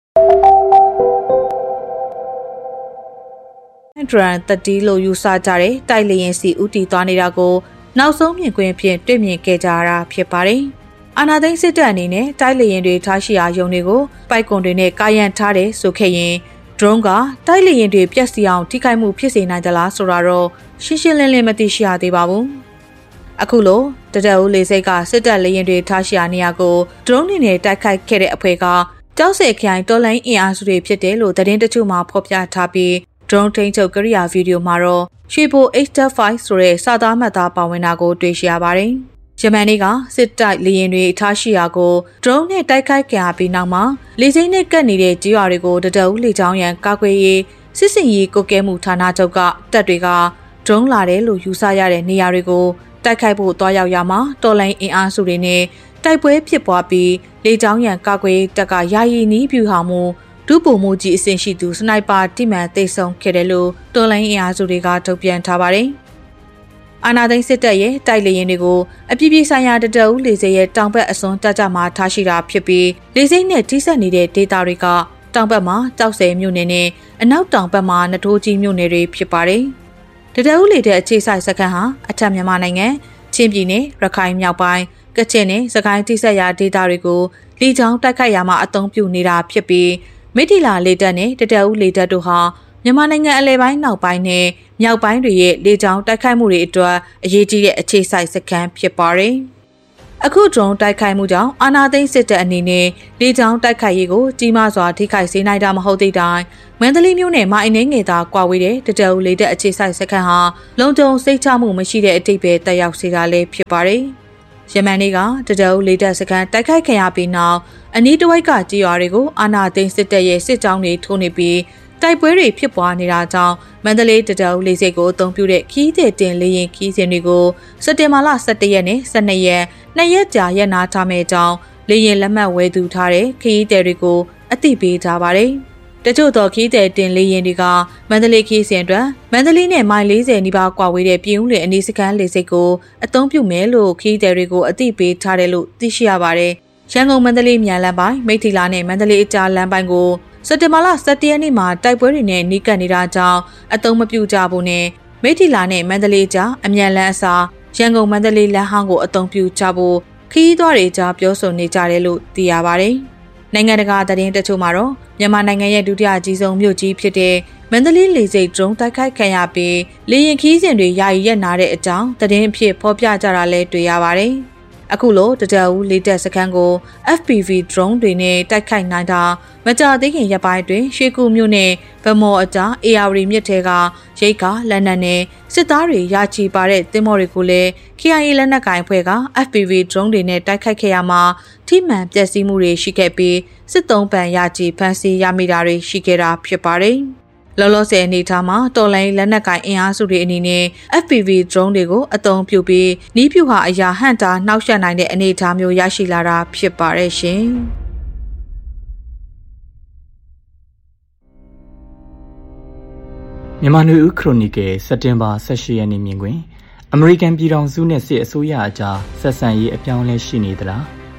ဒရန်တတိလို့ယူဆကြတဲ့တိုက်လေရင်စီဦးတည်သွားနေတာကိုနောက်ဆုံးမြင်ကွင်းဖြင့်တွေ့မြင်ခဲ့ကြရတာဖြစ်ပါတယ်။အာနာသိန်းစစ်တပ်အနေနဲ့တိုက်လေရင်တွေထားရှိရာယုံတွေကိုပိုက်ကွန်တွေနဲ့ကာယံထားတယ်ဆိုခဲ့ရင် drone ကတိုက်လေရင်တွေပြက်စီအောင်ထိခိုက်မှုဖြစ်စေနိုင်သလားဆိုတာတော့ရှင်းရှင်းလင်းလင်းမသိရှိရသေးပါဘူး။အခုလိုတတအုပ်လေဆိပ်ကစစ်တပ်လေရင်တွေထားရှိရာနေရာကို drone တွေနဲ့တိုက်ခိုက်ခဲ့တဲ့အဖွဲ့ကကြောက်စဲခိုင်တော်လိုင်းအင်အားစုတွေဖြစ်တယ်လို့သတင်းတချို့မှဖော်ပြထားပြီး drone ထိန်းချုပ်ကိရိယာဗီဒီယိုမှာတော့ရွှေဘို H five ဆိုတဲ့စာသားမှတ်သားပါဝင်တာကိုတွေ့ရှိရပါတယ်။ဂျမန်တွေကစစ်တိုက်လေရင်တွေထားရှိရာကို drone နဲ့တိုက်ခိုက်ခံရပြီးနောက်မှာလေဆိပ်နဲ့ကပ်နေတဲ့ကြေးရွာတွေကိုတတအုပ်လေကြောင်းရန်ကာကွယ်ရေးစစ်စင်ရေးကုတ်ကဲမှုဌာနချုပ်ကတပ်တွေကဒရုန်းလာတယ်လို့ယူဆရတဲ့နေရာတွေကိုတိုက်ခိုက်ဖို့တွားရောက်ရမှာတော်လိုင်းအင်အားစုတွေနဲ့တိုက်ပွဲဖြစ်ပွားပြီးလေကြောင်းရန်ကာကွယ်တပ်ကယာယီနီးပြူဟောင်မှုဒုပုံမှုကြီးအဆင့်ရှိသူစနိုက်ပါတိမှန်သိဆုံးခဲ့တယ်လို့တော်လိုင်းအင်အားစုတွေကထုတ်ပြန်ထားပါတယ်။အာနာသိန်းစစ်တပ်ရဲ့တိုက်လေရင်တွေကိုအပြည်ပြည်ဆိုင်ရာတတအုပ်လေဆိပ်ရဲ့တောင်ဘက်အစွန်တပ်ကြမှာထားရှိတာဖြစ်ပြီးလေဆိပ်နဲ့ထိစပ်နေတဲ့ဒေသတွေကတောင်ဘက်မှာကြောက်စဲမြို့နယ်နဲ့အနောက်တောင်ဘက်မှာနထိုးကြီးမြို့နယ်တွေဖြစ်ပါတယ်။တတအုပ်လေတဲ့အခြေစိုက်စခန်းဟာအထက်မြန်မာနိုင်ငံချင်းပြည်နယ်ရခိုင်မြောက်ပိုင်းကချင်နဲ့စကိုင်းထိစပ်ရာဒေသတွေကိုလေကြောင်းတိုက်ခိုက်ရမှာအသုံးပြုနေတာဖြစ်ပြီးမိထီလာလေတပ်နဲ့တတအုပ်လေတပ်တို့ဟာမြန်မာနိုင်ငံအလဲပိုင်းနောက်ပိုင်းနဲ့မြောက်ပိုင်းတွေရဲ့လေကြောင်းတိုက်ခိုက်မှုတွေအတွက်အရေးကြီးတဲ့အခြေစိုက်စခန်းဖြစ်ပါတယ်။အခုဒရုန်းတိုက်ခိုက်မှုကြောင့်အာဏာသိမ်းစစ်တပ်အနေနဲ့လေကြောင်းတိုက်ခိုက်ရေးကိုကြီးမားစွာထိခိုက်စေနိုင်တာမဟုတ်သေးတိုင်းမန္တလေးမြို့နယ်မှာအင်းငယ်သာကွာဝေးတဲ့တတအူလေတပ်အခြေစိုက်စခန်းဟာလုံခြုံစိတ်ချမှုမရှိတဲ့အတိတ်ပဲတက်ရောက်စေတာလည်းဖြစ်ပါတယ်။ယမန်နေ့ကတတအူလေတပ်စခန်းတိုက်ခိုက်ခံရပြီးနောက်အနီးတစ်ဝိုက်ကကြေးရွာတွေကိုအာဏာသိမ်းစစ်တပ်ရဲ့စစ်ကြောင်းတွေထိုးနေပြီးတိုက်ပွဲတွေဖြစ်ပွားနေတာကြောင့်မန္တလေးတတအူလေဆိပ်ကိုအသုံးပြုတဲ့ခီးတဲ့တင်လေရင်ခီးစဉ်တွေကိုစက်တင်ဘာလ၁၁ရက်နဲ့၁၂ရက်နှစ်ရက်ကြာရက်နာထားမဲ့ကြောင်းလေရင်လက်မှတ်ဝယ်သူထားတဲ့ခီးတဲ့တွေကိုအသိပေးထားပါတယ်။တချို့သောခီးတဲ့တင်လေရင်တွေကမန္တလေးခီးစဉ်အတွက်မန္တလေးနဲ့မိုင်၄၀နီးပါးကွာဝေးတဲ့ပြည်ဦးလေအနီးစခန်းလေဆိပ်ကိုအသုံးပြုမယ်လို့ခီးတဲ့တွေကိုအသိပေးထားတယ်လို့သိရှိရပါတယ်။ရန်ကုန်မန္တလေးမြန်လမ်းပိုင်းမိထ္ထီလာနဲ့မန္တလေးအကြားလမ်းပိုင်းကိုစက်တင်ဘာလ၁၁ရက်နေ့မှာတိုက်ပွဲတွေနဲ့နှီးကပ်နေတာကြောင့်အသုံးမပြုကြဖို့နဲ့မိထ္ထီလာနဲ့မန္တလေးကြားအမြန်လမ်းအစားရန်ကုန်မန္တလေးလမ်းဟောင်းကိုအသုံးပြုကြဖို့ခရီးသွားတွေကြားပြောဆိုနေကြတယ်လို့သိရပါတယ်။နိုင်ငံတကာသတင်းတချို့မှာတော့မြန်မာနိုင်ငံရဲ့ဒုတိယအကြီးဆုံးမြို့ကြီးဖြစ်တဲ့မန္တလေးလေဆိပ်ဒရုန်းတိုက်ခိုက်ခံရပြီးလေယာဉ်ခီးစဉ်တွေယာယီရပ်နာတဲ့အကြောင်းသတင်းအဖြစ်ဖော်ပြကြတာလည်းတွေ့ရပါတယ်။အခုလိုတတအူလေတပ်စခန်းကို F P V drone တွေနဲ့တိုက်ခိုက်နိုင်တာမကြာသေးခင်ရက်ပိုင်းတွင်ရွှေကူမြို့နယ်ဗမော်အကြား A R D မြစ်ထဲကရိတ်ကလက်နက်နဲ့စစ်သားတွေရာချီပါတဲ့သင်္ဘောတွေကိုလည်း K I A လက်နက်ကိုင်အဖွဲ့က F P V drone တွေနဲ့တိုက်ခိုက်ခဲ့ရမှာထိမှန်ပျက်စီးမှုတွေရှိခဲ့ပြီးစစ်သုံးပန်ရာချီဖမ်းဆီးရမိတာတွေရှိခဲ့တာဖြစ်ပါတယ်။လောလောဆယ်အနေထားမှာတော်လိုင်းလက်နက်ကိုင်အင်အားစုတွေအနေနဲ့ F P V drone တွေကိုအသုံးပြုပြီးနီးပြူဟာအရာဟန့်တာနှောက်ယှက်နိုင်တဲ့အနေအထားမျိုးရရှိလာတာဖြစ်ပါတယ်ရှင်။မြန်မာနွေဦးခရိုနီကယ်စက်တင်ဘာ၁၈ရက်နေ့မြင်ကွင်းအမေရိကန်ပြည်ထောင်စုနဲ့စစ်အစိုးရအကြားဆက်ဆံရေးအပြောင်းအလဲရှိနေသလား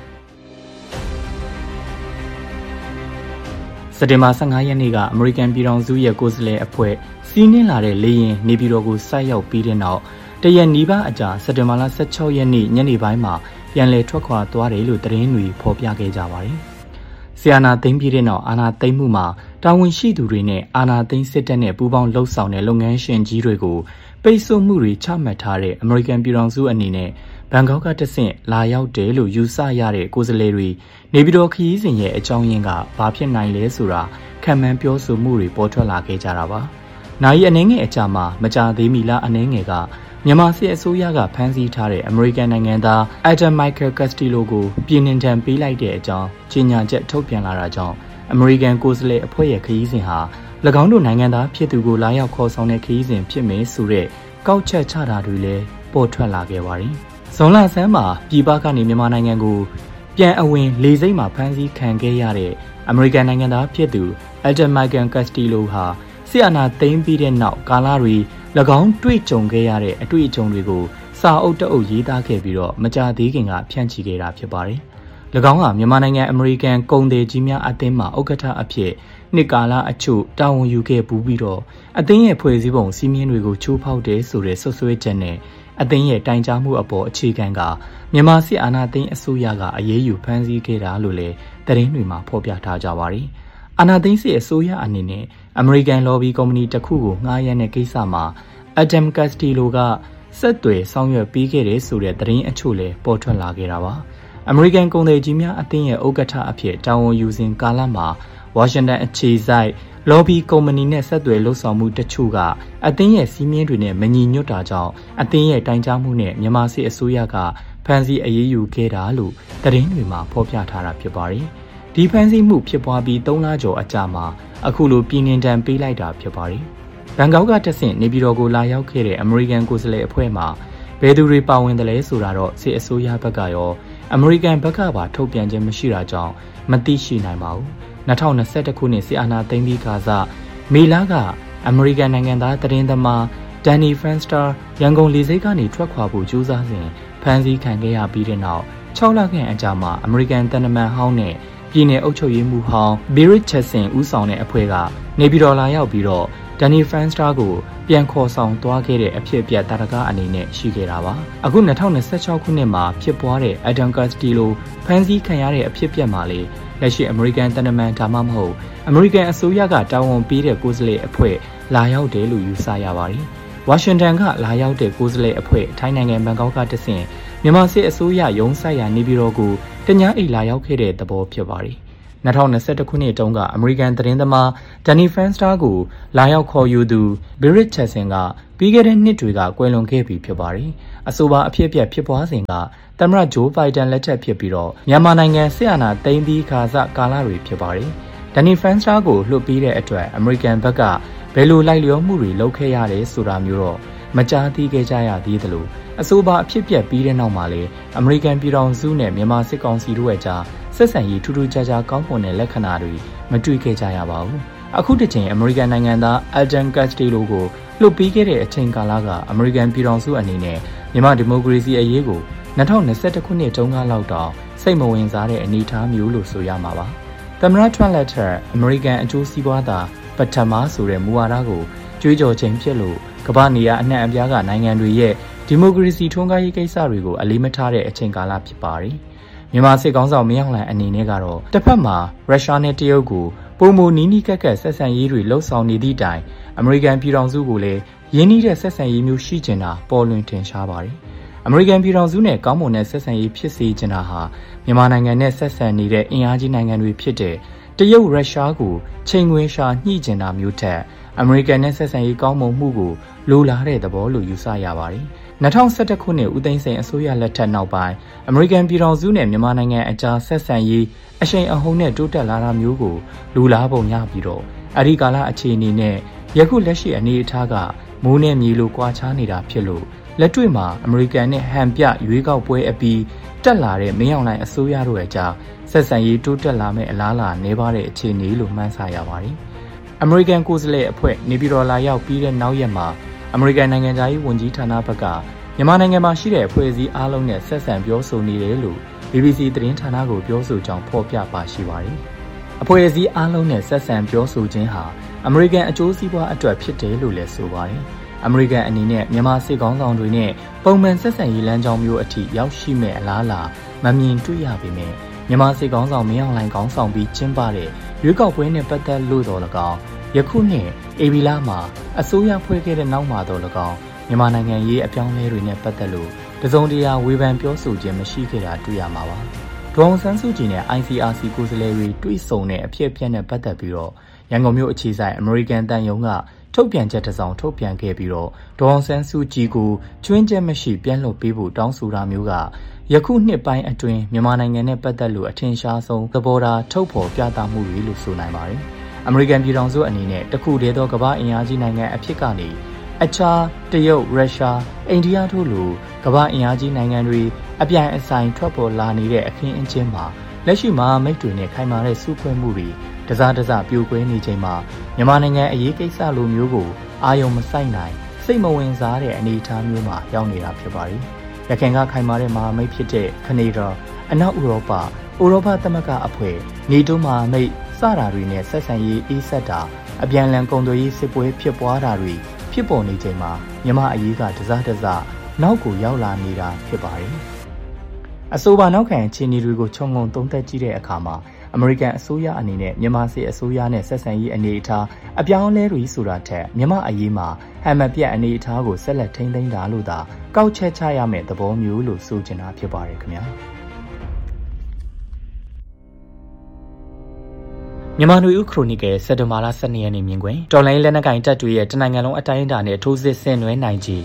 စက်တင်ဘာ၁၅ရက်နေ့ကအမေရိကန်ပြည်ထောင်စုရဲ့ကိုယ်စားလှယ်အဖွဲ့စီးနင်းလာတဲ့လေယာဉ်နေပြည်တော်ကိုဆိုက်ရောက်ပြီးတဲ့နောက်တရက်နီးပါးအကြာစက်တင်ဘာလ၁၆ရက်နေ့ညနေပိုင်းမှာပြန်လည်ထွက်ခွာသွားတယ်လို့သတင်းတွေဖော်ပြခဲ့ကြပါတယ်။ဆီယနာသိမ်းပြီးတဲ့နောက်အာဏာသိမ်းမှုမှာတာဝန်ရှိသူတွေနဲ့အာဏာသိမ်းစစ်တပ်နဲ့ပူးပေါင်းလှုပ်ဆောင်တဲ့လုပ်ငန်းရှင်ကြီးတွေကိုပိတ်ဆို့မှုတွေချမှတ်ထားတဲ့အမေရိကန်ပြည်ထောင်စုအနေနဲ့ဘန်ကောက်ကတဆင့်လာရောက်တယ်လို့ယူဆရတဲ့ကိုယ်စားလှယ်တွေနေပြည်တော်ခရီးစဉ်ရဲ့အကြောင်းရင်းကဘာဖြစ်နိုင်လဲဆိုတာခံမှန်းပြောဆိုမှုတွေပေါ်ထွက်လာခဲ့ကြတာပါ။နိုင်အနှဲငယ်အကြမှာမကြာသေးမီလားအနှဲငယ်ကမြန်မာစစ်အစိုးရကဖမ်းဆီးထားတဲ့အမေရိကန်နိုင်ငံသား Adam Michael Castillo ကိုပြည်နှင်ဒဏ်ပေးလိုက်တဲ့အကြောင်းကြေညာချက်ထုတ်ပြန်လာတာကြောင့်အမေရိကန်ကိုယ်စားလှယ်အဖွဲ့ရဲ့ခရီးစဉ်ဟာ၎င်းတို့နိုင်ငံသားဖြစ်သူကိုလာရောက်ခေါ်ဆောင်တဲ့ခရီးစဉ်ဖြစ်မယ်ဆိုတဲ့ကောက်ချက်ချတာတွေလည်းပေါ်ထွက်လာခဲ့ပါတယ်။ဇွန်လဆန်းမှာပြည်ပကနေမြန်မာနိုင်ငံကိုပြန်အဝင်လေဆိပ်မှာဖမ်းဆီးခံခဲ့ရတဲ့အမေရိကန်နိုင်ငံသားဖြစ်သူ Adam Michael Castillo ဟာဆီအာနာသိမ်းပြီးတဲ့နောက်ကာလတွေ၎င်းတွေ့ကြုံခဲ့ရတဲ့အတွေ့အကြုံတွေကိုစာအုပ်တအုပ်ရေးသားခဲ့ပြီးတော့မကြာသေးခင်ကဖြန့်ချီခဲ့တာဖြစ်ပါတယ်။၎င်းကမြန်မာနိုင်ငံအမေရိကန်ကုန်သည်ကြီးများအသင်းမှဥက္ကဋ္ဌအဖြစ်နှစ်ကာလအချို့တာဝန်ယူခဲ့ပူးပြီးတော့အသင်းရဲ့ဖွဲ့စည်းပုံစည်းမျဉ်းတွေကိုချိုးဖောက်တယ်ဆိုတဲ့ဆွဆွဲချက်နဲ့အသင်းရဲ့တိုင်ကြားမှုအပေါ်အခြေခံကမြန်မာစစ်အာဏာသိမ်းအစိုးရကအရေးယူဖမ်းဆီးခဲ့တာလို့လည်းသတင်းတွေမှာဖော်ပြထားကြပါတယ်။အာဏာသိမ်းစစ်အစိုးရအနေနဲ့အမေရိကန်လော်ဘီကုမ္ပဏီတစ်ခုကိုငှားရမ်းတဲ့ကိစ္စမှာ Adam Castillo ကဆက်သွယ်ဆောင်ရွက်ပေးခဲ့တဲ့ဆိုတဲ့သတင်းအချို့လည်းပေါ်ထွက်လာခဲ့တာပါ။အမေရိကန်ကုန်သည်ကြီးများအသင်းရဲ့ဥက္ကဋ္ဌအဖြစ်တာဝန်ယူစဉ်ကာလမှာဝါရှင်တန်အခြေစိုက်လော်ဘီကုမ္ပဏီနဲ့ဆက်သွယ်လှုပ်ဆောင်မှုတချို့ကအသင်းရဲ့စီးမြင်တွေနဲ့မညီညွတ်တာကြောင့်အသင်းရဲ့တိုင်ကြားမှုနဲ့မြန်မာစစ်အစိုးရကဖမ်းဆီးအရေးယူခဲ့တာလို့သတင်းတွေမှာဖော်ပြထားတာဖြစ်ပါတယ်။ဒီဖမ်းဆီးမှုဖြစ်ပွားပြီးသုံးလကျော်အကြာမှာအခုလိုပြည်နှင်ဒဏ်ပေးလိုက်တာဖြစ်ပါတယ်။ဘန်ကောက်ကတဆင့်နေပြည်တော်ကိုလာရောက်ခဲ့တဲ့အမေရိကန်ကိုယ်စားလှယ်အဖွဲ့မှာဘယ်သူတွေပါဝင်တယ်လဲဆိုတာတော့စစ်အစိုးရဘက်ကရောအမေရိကန်ဘက်ကပါထုတ်ပြန်ခြင်းမရှိတာကြောင့်မသိရှိနိုင်ပါဘူး။၂၀၂၁ခုနှစ်စစ်အာဏာသိမ်းပြီးခါစမေလကအမေရိကန်နိုင်ငံသားသတင်းသမားဒန်နီဖရန်စတာရန်ကုန်လေဆိပ်ကနေထွက်ခွာဖို့ကြိုးစားစဉ်ဖမ်းဆီးခံခဲ့ရပြီးတဲ့နောက်၆လခန့်အကြာမှာအမေရိကန်တန်တမန်ဟောင်းနဲ့ပြည်내အုပ်ချုပ်ရေးမှူးဟောင်းဘီရစ်ချက်ဆင်ဦးဆောင်တဲ့အဖွဲ့ကနေပြည်တော်လာရောက်ပြီးတော့ဒန်နီဖရန်စတာကိုပြန်ခေါ်ဆောင်သွားခဲ့တဲ့အဖြစ်အပျက်တာရကအနေနဲ့ရှိခဲ့တာပါအခု၂၀၂၆ခုနှစ်မှာဖြစ်ပွားတဲ့ Adam Castillo ဖမ်းဆီးခံရတဲ့အဖြစ်အပျက်မှာလေလက်ရှိအမေရိကန်တန်တမန်ဒါမှမဟုတ်အမေရိကန်အစိုးရကတာဝန်ပေးတဲ့ကိုယ်စားလှယ်အဖွဲ့လာရောက်တယ်လို့ယူဆရပါတယ်ဝါရှင်တန်ကလာရောက်တဲ့ကိုယ်စားလှယ်အဖွဲ့ထိုင်းနိုင်ငံဘန်ကောက်ကတဆင့်မမြန်မာစစ်အစိုးရရုံးဆိုင်ရာနေပြည်တော်ကိုတ냐အိတ်လာရောက်ခဲ့တဲ့သဘောဖြစ်ပါတယ်။၂၀၂၁ခုနှစ်တုန်းကအမေရိကန်သတင်းသမားဒန်နီဖရန်စတာကိုလာရောက်ခေါ်ယူသူဘီရစ်ချက်ဆင်ကပြီးခဲ့တဲ့နှစ်တွေကကွယ်လွန်ခဲ့ပြီဖြစ်ပါတယ်။အဆိုပါအဖြစ်အပျက်ဖြစ်ပွားစဉ်ကသမ္မတဂျိုးဘိုင်ဒန်လက်ထက်ဖြစ်ပြီးတော့မြန်မာနိုင်ငံစစ်အာဏာသိမ်းပြီးခါစကာလတွေဖြစ်ပါတယ်။ဒန်နီဖရန်စတာကိုလွှတ်ပြီးတဲ့အတွက်အမေရိကန်ဘက်ကဘယ်လိုလိုက်လျောမှုတွေလုပ်ခဲ့ရတယ်ဆိုတာမျိုးတော့မကြားသိခဲ့ကြရသေးသလိုအဆိုပါအဖြစ်အပျက်ပြီးတဲ့နောက်မှာလေအမေရိကန်ပြည်ထောင်စုနဲ့မြန်မာစစ်ကောင်စီတို့ရဲ့ကြားဆက်ဆံရေးထူးထူးခြားခြားကောင်းမွန်တဲ့လက္ခဏာတွေမတွေ့ခဲ့ကြရပါဘူး။အခုတစ်ချိန်အမေရိကန်နိုင်ငံသားအယ်ဒန်ကတ်စတီလိုကိုလွှတ်ပေးခဲ့တဲ့အချိန်ကာလကအမေရိကန်ပြည်ထောင်စုအနေနဲ့မြန်မာဒီမိုကရေစီအရေးကို၂၀၂၁ခုနှစ်တုန်းကလောက်တောင်စိတ်မဝင်စားတဲ့အနေအထားမျိုးလို့ဆိုရမှာပါ။သမ္မတထရန့်လက်ထက်အမေရိကန်အကျိုးစီးပွားသာပထမဆိုတဲ့မူဝါဒကိုကြွေးကြော်ခြင်းဖြစ်လို့ကမ္ဘာနေရာအနှံ့အပြားကနိုင်ငံတွေရဲ့ဒီမိုကရေစီထွန်းကားရေးကိစ္စတွေကိုအလေးမထားတဲ့အချိန်ကာလဖြစ်ပါတယ်။မြန်မာစစ်ကောင်ဆောင်မင်းအောင်လှိုင်အနေနဲ့ကတော့တစ်ဖက်မှာရုရှားနဲ့တရုတ်ကိုပုံမနီးနီးကက်ကက်ဆက်ဆံရေးတွေလှုပ်ဆောင်နေသည့်တိုင်အမေရိကန်ပြည်ထောင်စုကိုလည်းရင်းနှီးတဲ့ဆက်ဆံရေးမျိုးရှိကျင်တာပေါ်လွင်ထင်ရှားပါတယ်။အမေရိကန်ပြည်ထောင်စုနဲ့ကောင်းမွန်တဲ့ဆက်ဆံရေးဖြစ်စေချင်တာဟာမြန်မာနိုင်ငံနဲ့ဆက်ဆံနေတဲ့အင်အားကြီးနိုင်ငံတွေဖြစ်တဲ့တရုတ်ရုရှားကိုချိန်ခွင်ရှာညှိကျင်တာမျိုးထက်အမေရိကန်နဲ့ဆက်ဆံရေးကောင်းမွန်မှုကိုလိုလားတဲ့သဘောလို့ယူဆရပါတယ်။၂၀၁၁ခုနှစ်ဦးသိန်းစိန်အစိုးရလက်ထက်နောက်ပိုင်းအမေရိကန်ပြည်ထောင်စုနဲ့မြန်မာနိုင်ငံအကြားဆက်ဆံရေးအရှိန်အဟုန်နဲ့တိုးတက်လာတာမျိုးကိုလူလားပုံရပြီးတော့အဒီကာလအခြေအနေနဲ့ယခုလက်ရှိအနေအထားကမိုးနဲ့မြေလိုကွာခြားနေတာဖြစ်လို့လက်တွေ့မှာအမေရိကန်နဲ့ဟန်ပြရွေးကောက်ပွဲအပြီးတက်လာတဲ့မင်းအောင်လှိုင်အစိုးရတို့ရဲ့ကြားဆက်ဆံရေးတိုးတက်လာမဲ့အလားအလာနေပါတဲ့အခြေအနေလို့မှန်းဆရပါတယ်။အမေရိကန်ကိုယ်စားလှယ်အဖွဲ့နေပြည်တော်လာရောက်ပြီးတဲ့နောက်ရက်မှာအမေရိကန်နိုင်ငံသားရေးဝန်ကြီးဌာနဘက်ကမြန်မာနိုင်ငံမှာရှိတဲ့အဖွဲ့အစည်းအားလုံးနဲ့ဆက်ဆံပြောဆိုနေတယ်လို့ ဘီဘီစီ သတင်းဌာနကိုပြောဆိုကြောင်းဖော်ပြပါရှိပါတယ်။အဖွဲ့အစည်းအားလုံးနဲ့ဆက်ဆံပြောဆိုခြင်းဟာအမေရိကန်အကျိုးစီးပွားအတွက်ဖြစ်တယ်လို့လည်းဆိုပါတယ်။အမေရိကန်အနေနဲ့မြန်မာစစ်ကောင်းဆောင်တွေနဲ့ပုံမှန်ဆက်ဆံရေးလမ်းကြောင်းမျိုးအထိရောက်ရှိမဲ့အလားအလာမမြင်တွေ့ရပေမဲ့မြန်မာစစ်ကောင်းဆောင်မင်းအောင်လှိုင်ကောင်းဆောင်ပြီးကျင်းပတဲ့ရွေးကောက်ပွဲနဲ့ပတ်သက်လို့တော့၎င်းယခုနှစ်အေဘီလာမှာအစိုးရဖွဲ့ခဲ့တဲ့နောက်မှာတော့၎င်းမြန်မာနိုင်ငံရေးအပြောင်းအလဲတွေနဲ့ပတ်သက်လို့တစုံတရာဝေဖန်ပြောဆိုခြင်းမရှိခဲ့တာတွေ့ရမှာပါ။ဒေါ်အောင်ဆန်းစုကြည်နဲ့ အိုင်စီအာစီ ကိုယ်စားလှယ်တွေတွေ့ဆုံတဲ့အဖြစ်အပျက်နဲ့ပတ်သက်ပြီးတော့ရန်ကုန်မြို့အခြေစိုက်အမေရိကန်တန်ယုံကထုတ်ပြန်ချက်တစ်စောင်ထုတ်ပြန်ခဲ့ပြီးတော့ဒေါ်အောင်ဆန်းစုကြည်ကိုကျွင်းချက်မရှိပြန်လွှတ်ပေးဖို့တောင်းဆိုတာမျိုးကယခုနှစ်ပိုင်းအတွင်းမြန်မာနိုင်ငံနဲ့ပတ်သက်လို့အထင်ရှားဆုံးသဘောထားထုတ်ဖော်ပြသမှုတွေလို့ဆိုနိုင်ပါတယ်။အမေရိကန်ပြည်ထောင်စုအနေနဲ့တခုတည်းသောကမ္ဘာအင်အားကြီးနိုင်ငံအဖြစ်ကနေအခြားတရုတ်ရုရှားအိန္ဒိယတို့လိုကမ္ဘာအင်အားကြီးနိုင်ငံတွေအပြိုင်အဆိုင်ထွက်ပေါ်လာနေတဲ့အခင်းအကျင်းမှာလက်ရှိမှာမိတ်တွေနဲ့ခိုင်မာတဲ့စုဖွဲ့မှုတွေတစားတစားပြိုကွဲနေချိန်မှာမြန်မာနိုင်ငံအရေးကိစ္စလိုမျိုးကိုအာရုံမစိုက်နိုင်စိတ်မဝင်စားတဲ့အနေအထားမျိုးမှာရောက်နေတာဖြစ်ပါတယ်။ရခိုင်ကခိုင်မာတဲ့မဟာမိတ်ဖြစ်တဲ့ကနေဒါအနောက်ဥရောပဥရောပသမဂ္ဂအဖွဲ့နေတိုးမဟာမိတ်စတာတွေနဲ့ဆက်ဆံရေးအေးဆက်တာအပြန်အလှန်ကုန်သွယ်ရေးစစ်ပွဲဖြစ်ပွားတာတွေဖြစ်ပေါ်နေချိန်မှာမြန်မာအရေးကတစားတစားနောက်ကိုရောက်လာနေတာဖြစ်ပါတယ်။အဆိုပါနောက်ခံအခြေအနေတွေကိုခြုံငုံသုံးသပ်ကြည့်တဲ့အခါမှာအမေရိကန်အစိုးရအနေနဲ့မြန်မာစစ်အစိုးရနဲ့ဆက်ဆံရေးအနေအထားအပြောင်းအလဲတွေဆိုတာထက်မြန်မာအရေးမှာဟန်မပြတ်အနေအထားကိုဆက်လက်ထိန်းသိမ်းတာလို့သာကောက်ချက်ချရမယ့်သဘောမျိုးလို့ဆိုချင်တာဖြစ်ပါတယ်ခင်ဗျာ။မြန်မာနွေဦးခရိုနီကယ်စက်တင်ဘာလ ၁၂ ရက်နေ့မြင်ကွယ်တော်လိုင်းလက်နက်ကင်တပ်တွေရဲ့တနိုင်ငံလုံးအတိုင်းအတာနဲ့ထိုးစစ်ဆင်နွှဲနိုင်ခြင်း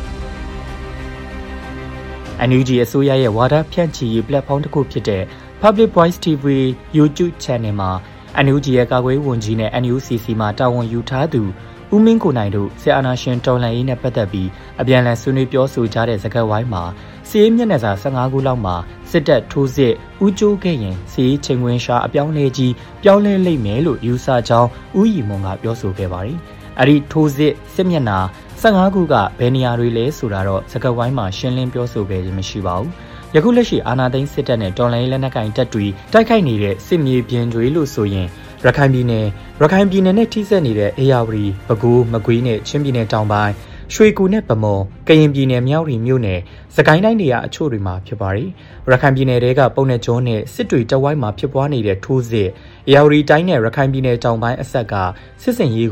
အန်ယူဂျီအစိုးရရဲ့ဝါဒဖြန့်ချီရေး platform တစ်ခုဖြစ်တဲ့ Public Voice တီ ဗီ YouTube Channel မှာ အန်ယူဂျီရဲ့ကာကွယ်ဝန်ကြီးနဲ့ အန်ယူစီစီ မှာတာဝန်ယူထားသူဦးမင်းကိုနိုင်တို့စစ်အာဏာရှင်တော်လှန်ရေးနဲ့ပတ်သက်ပြီးအပြန်အလှန်ဆွေးနွေးပြောဆိုကြတဲ့စကားဝိုင်းမှာစီးရေးမျက်နှာစာ၁၅ခုလောက်မှာစစ်တပ်ထိုးစစ်ဦးကျိုးခဲ့ရင်စီးရေးချိန်ဝင်ရှာအပြောင်းလဲကြီးပြောင်းလဲလိမ့်မယ်လို့ယူဆကြောင်းဦးရီမွန်ကပြောဆိုခဲ့ပါတယ်။အဲ့ဒီထိုးစစ်စစ်မျက်နှာ၁၅ခုကဘယ်နေရာတွေလဲဆိုတာတော့စကားဝိုင်းမှာရှင်းလင်းပြောဆိုခဲ့ခြင်းမရှိပါဘူး။ယခုလက်ရှိအာဏာသိမ်းစစ်တပ်နဲ့တော်လှန်ရေးလက်နက်ကိုင်တပ်တွေတိုက်ခိုက်နေတဲ့စစ်မြေပြင်တွေလို့ဆိုရင်ရခိုင်ပြည်နယ်ရခိုင်ပြည်နယ်နဲ့ထိစပ်နေတဲ့အေရဝတီပဲခူးမကွေးနဲ့ချင်းပြည်နယ်တောင်ပိုင်းရွှေကူနဲ့ဗမော်ကရင်ပြည်နယ်မြောက်ရီမြို့နယ်စကိုင်းတိုင်းနေရာအချို့တွေမှာဖြစ်ပါတယ်ရခိုင်ပြည်နယ်တွေကပုံနဲ့ကျုံးနဲ့စစ်တွေတဝိုင်းမှာဖြစ်ပွားနေတဲ့ထိုးစစ်အေရဝတီတိုင်းနဲ့ရခိုင်ပြည်နယ်တောင်ပိုင်းအဆက်ကစစ်စင်ရေးကို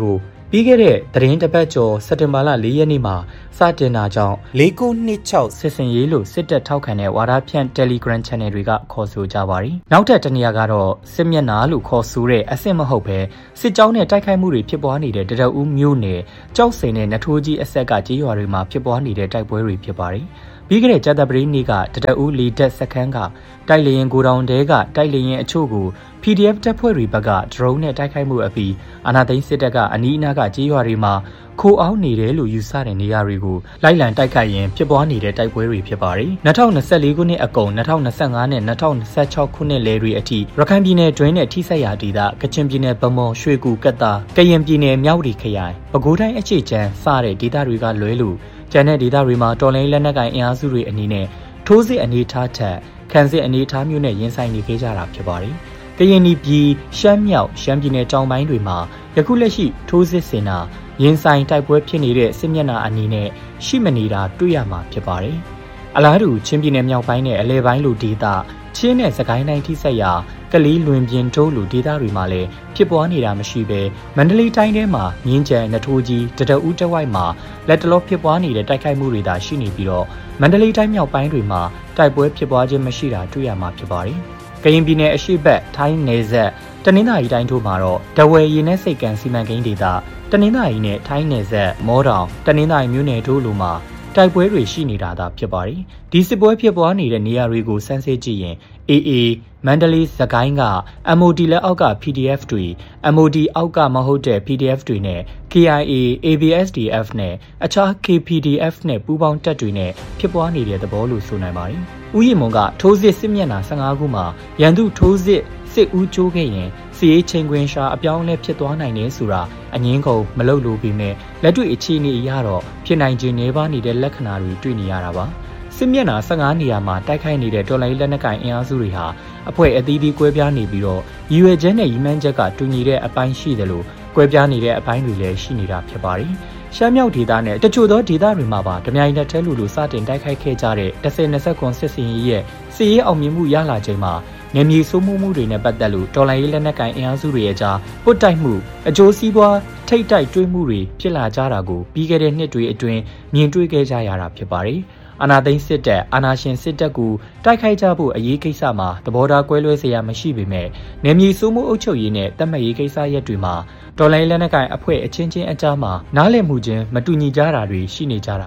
ပြီးခဲ့တဲ့သတင်းတစ်ပတ်ကျော်စက်တင်ဘာလ၄ရက်နေ့မှာစတင်တာကြောင့်၄၉နှစ်၆စစ်စင်ရေးလို့စစ်တပ်ထောက်ခံတဲ့ဝါဒဖြန့် Telegram Channel တွေကခေါ်ဆိုကြပါတယ်။နောက်ထပ်တနေရာကတော့စစ်မျက်နှာလို့ခေါ်ဆိုတဲ့အဆင့်မဟုတ်ပဲစစ်ကြောင်းနဲ့တိုက်ခိုက်မှုတွေဖြစ်ပွားနေတဲ့တရဦးမြို့နယ်ကြောက်စိန်နဲ့နထိုးကြီးအဆက်ကကြေးရွာတွေမှာဖြစ်ပွားနေတဲ့တိုက်ပွဲတွေဖြစ်ပါတယ်။ပြီးခဲ့တဲ့ကြာသပတေးနေ့ကတရဦးလီတက်စခန်းကတိုက်လေရင်ကိုတောင်တဲကတိုက်လေရင်အချို့ကို ပီဒီအက်ဖ် တပ်ဖွဲ့တွေဘက်က drone နဲ့တိုက်ခိုက်မှုအပြီးအာဏာသိမ်းစစ်တပ်ကအနီးအနားကကြေးရွာတွေမှာခိုးအောင်နေတယ်လို့ယူဆတဲ့နေရာတွေကိုလိုက်လံတိုက်ခိုက်ရင်ဖြစ်ပွားနေတဲ့တိုက်ပွဲတွေဖြစ်ပါတယ်။၂၀၂၄ခုနှစ်အကုန်၂၀၂၅နဲ့၂၀၂၆ခုနှစ်လယ်တွေအထိရခိုင်ပြည်နယ်တွင်းနဲ့ထိစပ်ရာဒေသကချင်ပြည်နယ်ဗမော်ရွှေကူကတ်တာကရင်ပြည်နယ်မြောက်ဒီခရိုင်ပဲခူးတိုင်းအခြေချမ်းစတဲ့ဒေသတွေကလွဲလို့ကျန်တဲ့ဒေသတွေမှာတော်လိုင်းလက်နက်ကိုင်အင်အားစုတွေအနေနဲ့ထိုးစစ်အနေထားထက်ခံစစ်အနေထားမျိုးနဲ့ရင်ဆိုင်နေခဲ့ကြတာဖြစ်ပါတယ်။ကရင်ပြည်ရှမ်းမြောက်ရှမ်းပြည်နယ်တောင်ပိုင်းတွေမှာယခုလက်ရှိထိုးစစ်ဆင်တာရင်ဆိုင်တိုက်ပွဲဖြစ်နေတဲ့စစ်မျက်နှာအနေနဲ့ရှိမနေတာတွေ့ရမှာဖြစ်ပါတယ်။အလားတူချင်းပြည်နယ်မြောက်ပိုင်းနဲ့အလဲပိုင်းလိုဒေသချင်းနဲ့စကိုင်းတိုင်းထိစပ်ရာကလေးလွင်ပြင်တိုးလိုဒေသတွေမှာလည်းဖြစ်ပွားနေတာမရှိဘဲမန္တလေးတိုင်းထဲမှာမြင်းကြံနထိုးကြီးတတဦးတဝိုက်မှာလက်တလောဖြစ်ပွားနေတဲ့တိုက်ခိုက်မှုတွေသာရှိနေပြီးတော့မန္တလေးတိုင်းမြောက်ပိုင်းတွေမှာတိုက်ပွဲဖြစ်ပွားခြင်းမရှိတာတွေ့ရမှာဖြစ်ပါတယ်။ကရင်ပြည်နယ်အရှေ့ဘက်ထိုင်းနယ်စပ်တနင်္သာရီတိုင်းတို့မှာတော့တဝယ်ရင်းနဲ့စိတ်ကန်စီမံကိန်းဒေသတနင်္သာရီနဲ့ထိုင်းနယ်စပ်မောတောင်တနင်္သာရီမြို့နယ်တို့လိုမှာတိုက်ပွဲတွေရှိနေတာသာဖြစ်ပါတယ်။ဒီစစ်ပွဲဖြစ်ပွားနေတဲ့နေရာတွေကိုစမ်းစစ်ကြည့်ရင် အေးအေး မန္တလေးစကိုင်းက အမ် အို တီ လက်အောက်က ပီ ဒီ အက်ဖ် တွေ အမ် အို တီ အောက်ကမဟုတ်တဲ့ ပီ ဒီ အက်ဖ် တွေနဲ့ ကေ အိုင် အေ အေ ဘီ အက်စ် ဒီ အက်ဖ် နဲ့အခြား ကေ ပီ ဒီ အက်ဖ် နဲ့ပူးပေါင်းတပ်တွေနဲ့ဖြစ်ပွားနေတဲ့သဘောလို့ဆိုနိုင်ပါတယ်။ဥယျာဉ်မွန်ကထိုးစစ်စစ်မျက်နှာ၁၅ခုမှာရန်သူထိုးစစ်စစ်ဦးကျိုးခဲ့ရင်စီရေးချိန်ခွင်ရှာအပြောင်းလဲဖြစ်သွားနိုင်တယ်ဆိုတာအငင်းကုန်မလုပ်လို့ပြီးမဲ့လက်တွေ့အခြေအနေအရတော့ဖြစ်နိုင်ခြင်းနေပါနေတဲ့လက္ခဏာတွေတွေ့နေရတာပါစစ်မျက်နှာ၁၅နေရာမှာတိုက်ခိုက်နေတဲ့တော်လိုင်းလက်နက်ကိုင်အင်အားစုတွေဟာအဖွဲ့အသီးသီးကွဲပြားနေပြီးတော့ရည်ရွယ်ချက်နဲ့ရည်မှန်းချက်ကတူညီတဲ့အပိုင်းရှိတယ်လို့ကွဲပြားနေတဲ့အပိုင်းတွေလည်းရှိနေတာဖြစ်ပါတယ်ရှမ်းမြောက်ဒေသနဲ့တချို့သောဒေသတွေမှာပါဓမြိုင်တက်ထဲလူလူစတင်တိုက်ခိုက်ခဲ့ကြတဲ့၁၀၂၇စစ်စင်ရေးရဲ့စစ်ရေးအောင်မြင်မှုရလာချိန်မှာနေမြေစိုးမိုးမှုတွေနဲ့ပတ်သက်လို့တော်လိုင်းရေးလက်နက်ကိုင်အင်အားစုတွေရဲ့ကြားပုတ်တိုက်မှုအကျိုးစီးပွားထိတ်တိုက်တွေးမှုတွေဖြစ်လာကြတာကိုပြီးခဲ့တဲ့နှစ်တွေအတွင်းမြင်တွေ့ခဲ့ကြရတာဖြစ်ပါတယ်။အာဏာသိမ်းစစ်တပ်အာဏာရှင်စစ်တပ်ကိုတိုက်ခိုက်ကြဖို့အရေးကိစ္စမှာသဘောထားကွဲလွဲစရာမရှိပေမဲ့နေမြေစိုးမိုးအုပ်ချုပ်ရေးနဲ့တတ်မှတ်ရေးကိစ္စရပ်တွေမှာတော်လိုင်းလက်နက်ကိုင်အဖွဲ့အချင်းချင်းအကြားမှာနားလည်မှုချင်းမတူညီကြတာတွေရှိနေကြတာ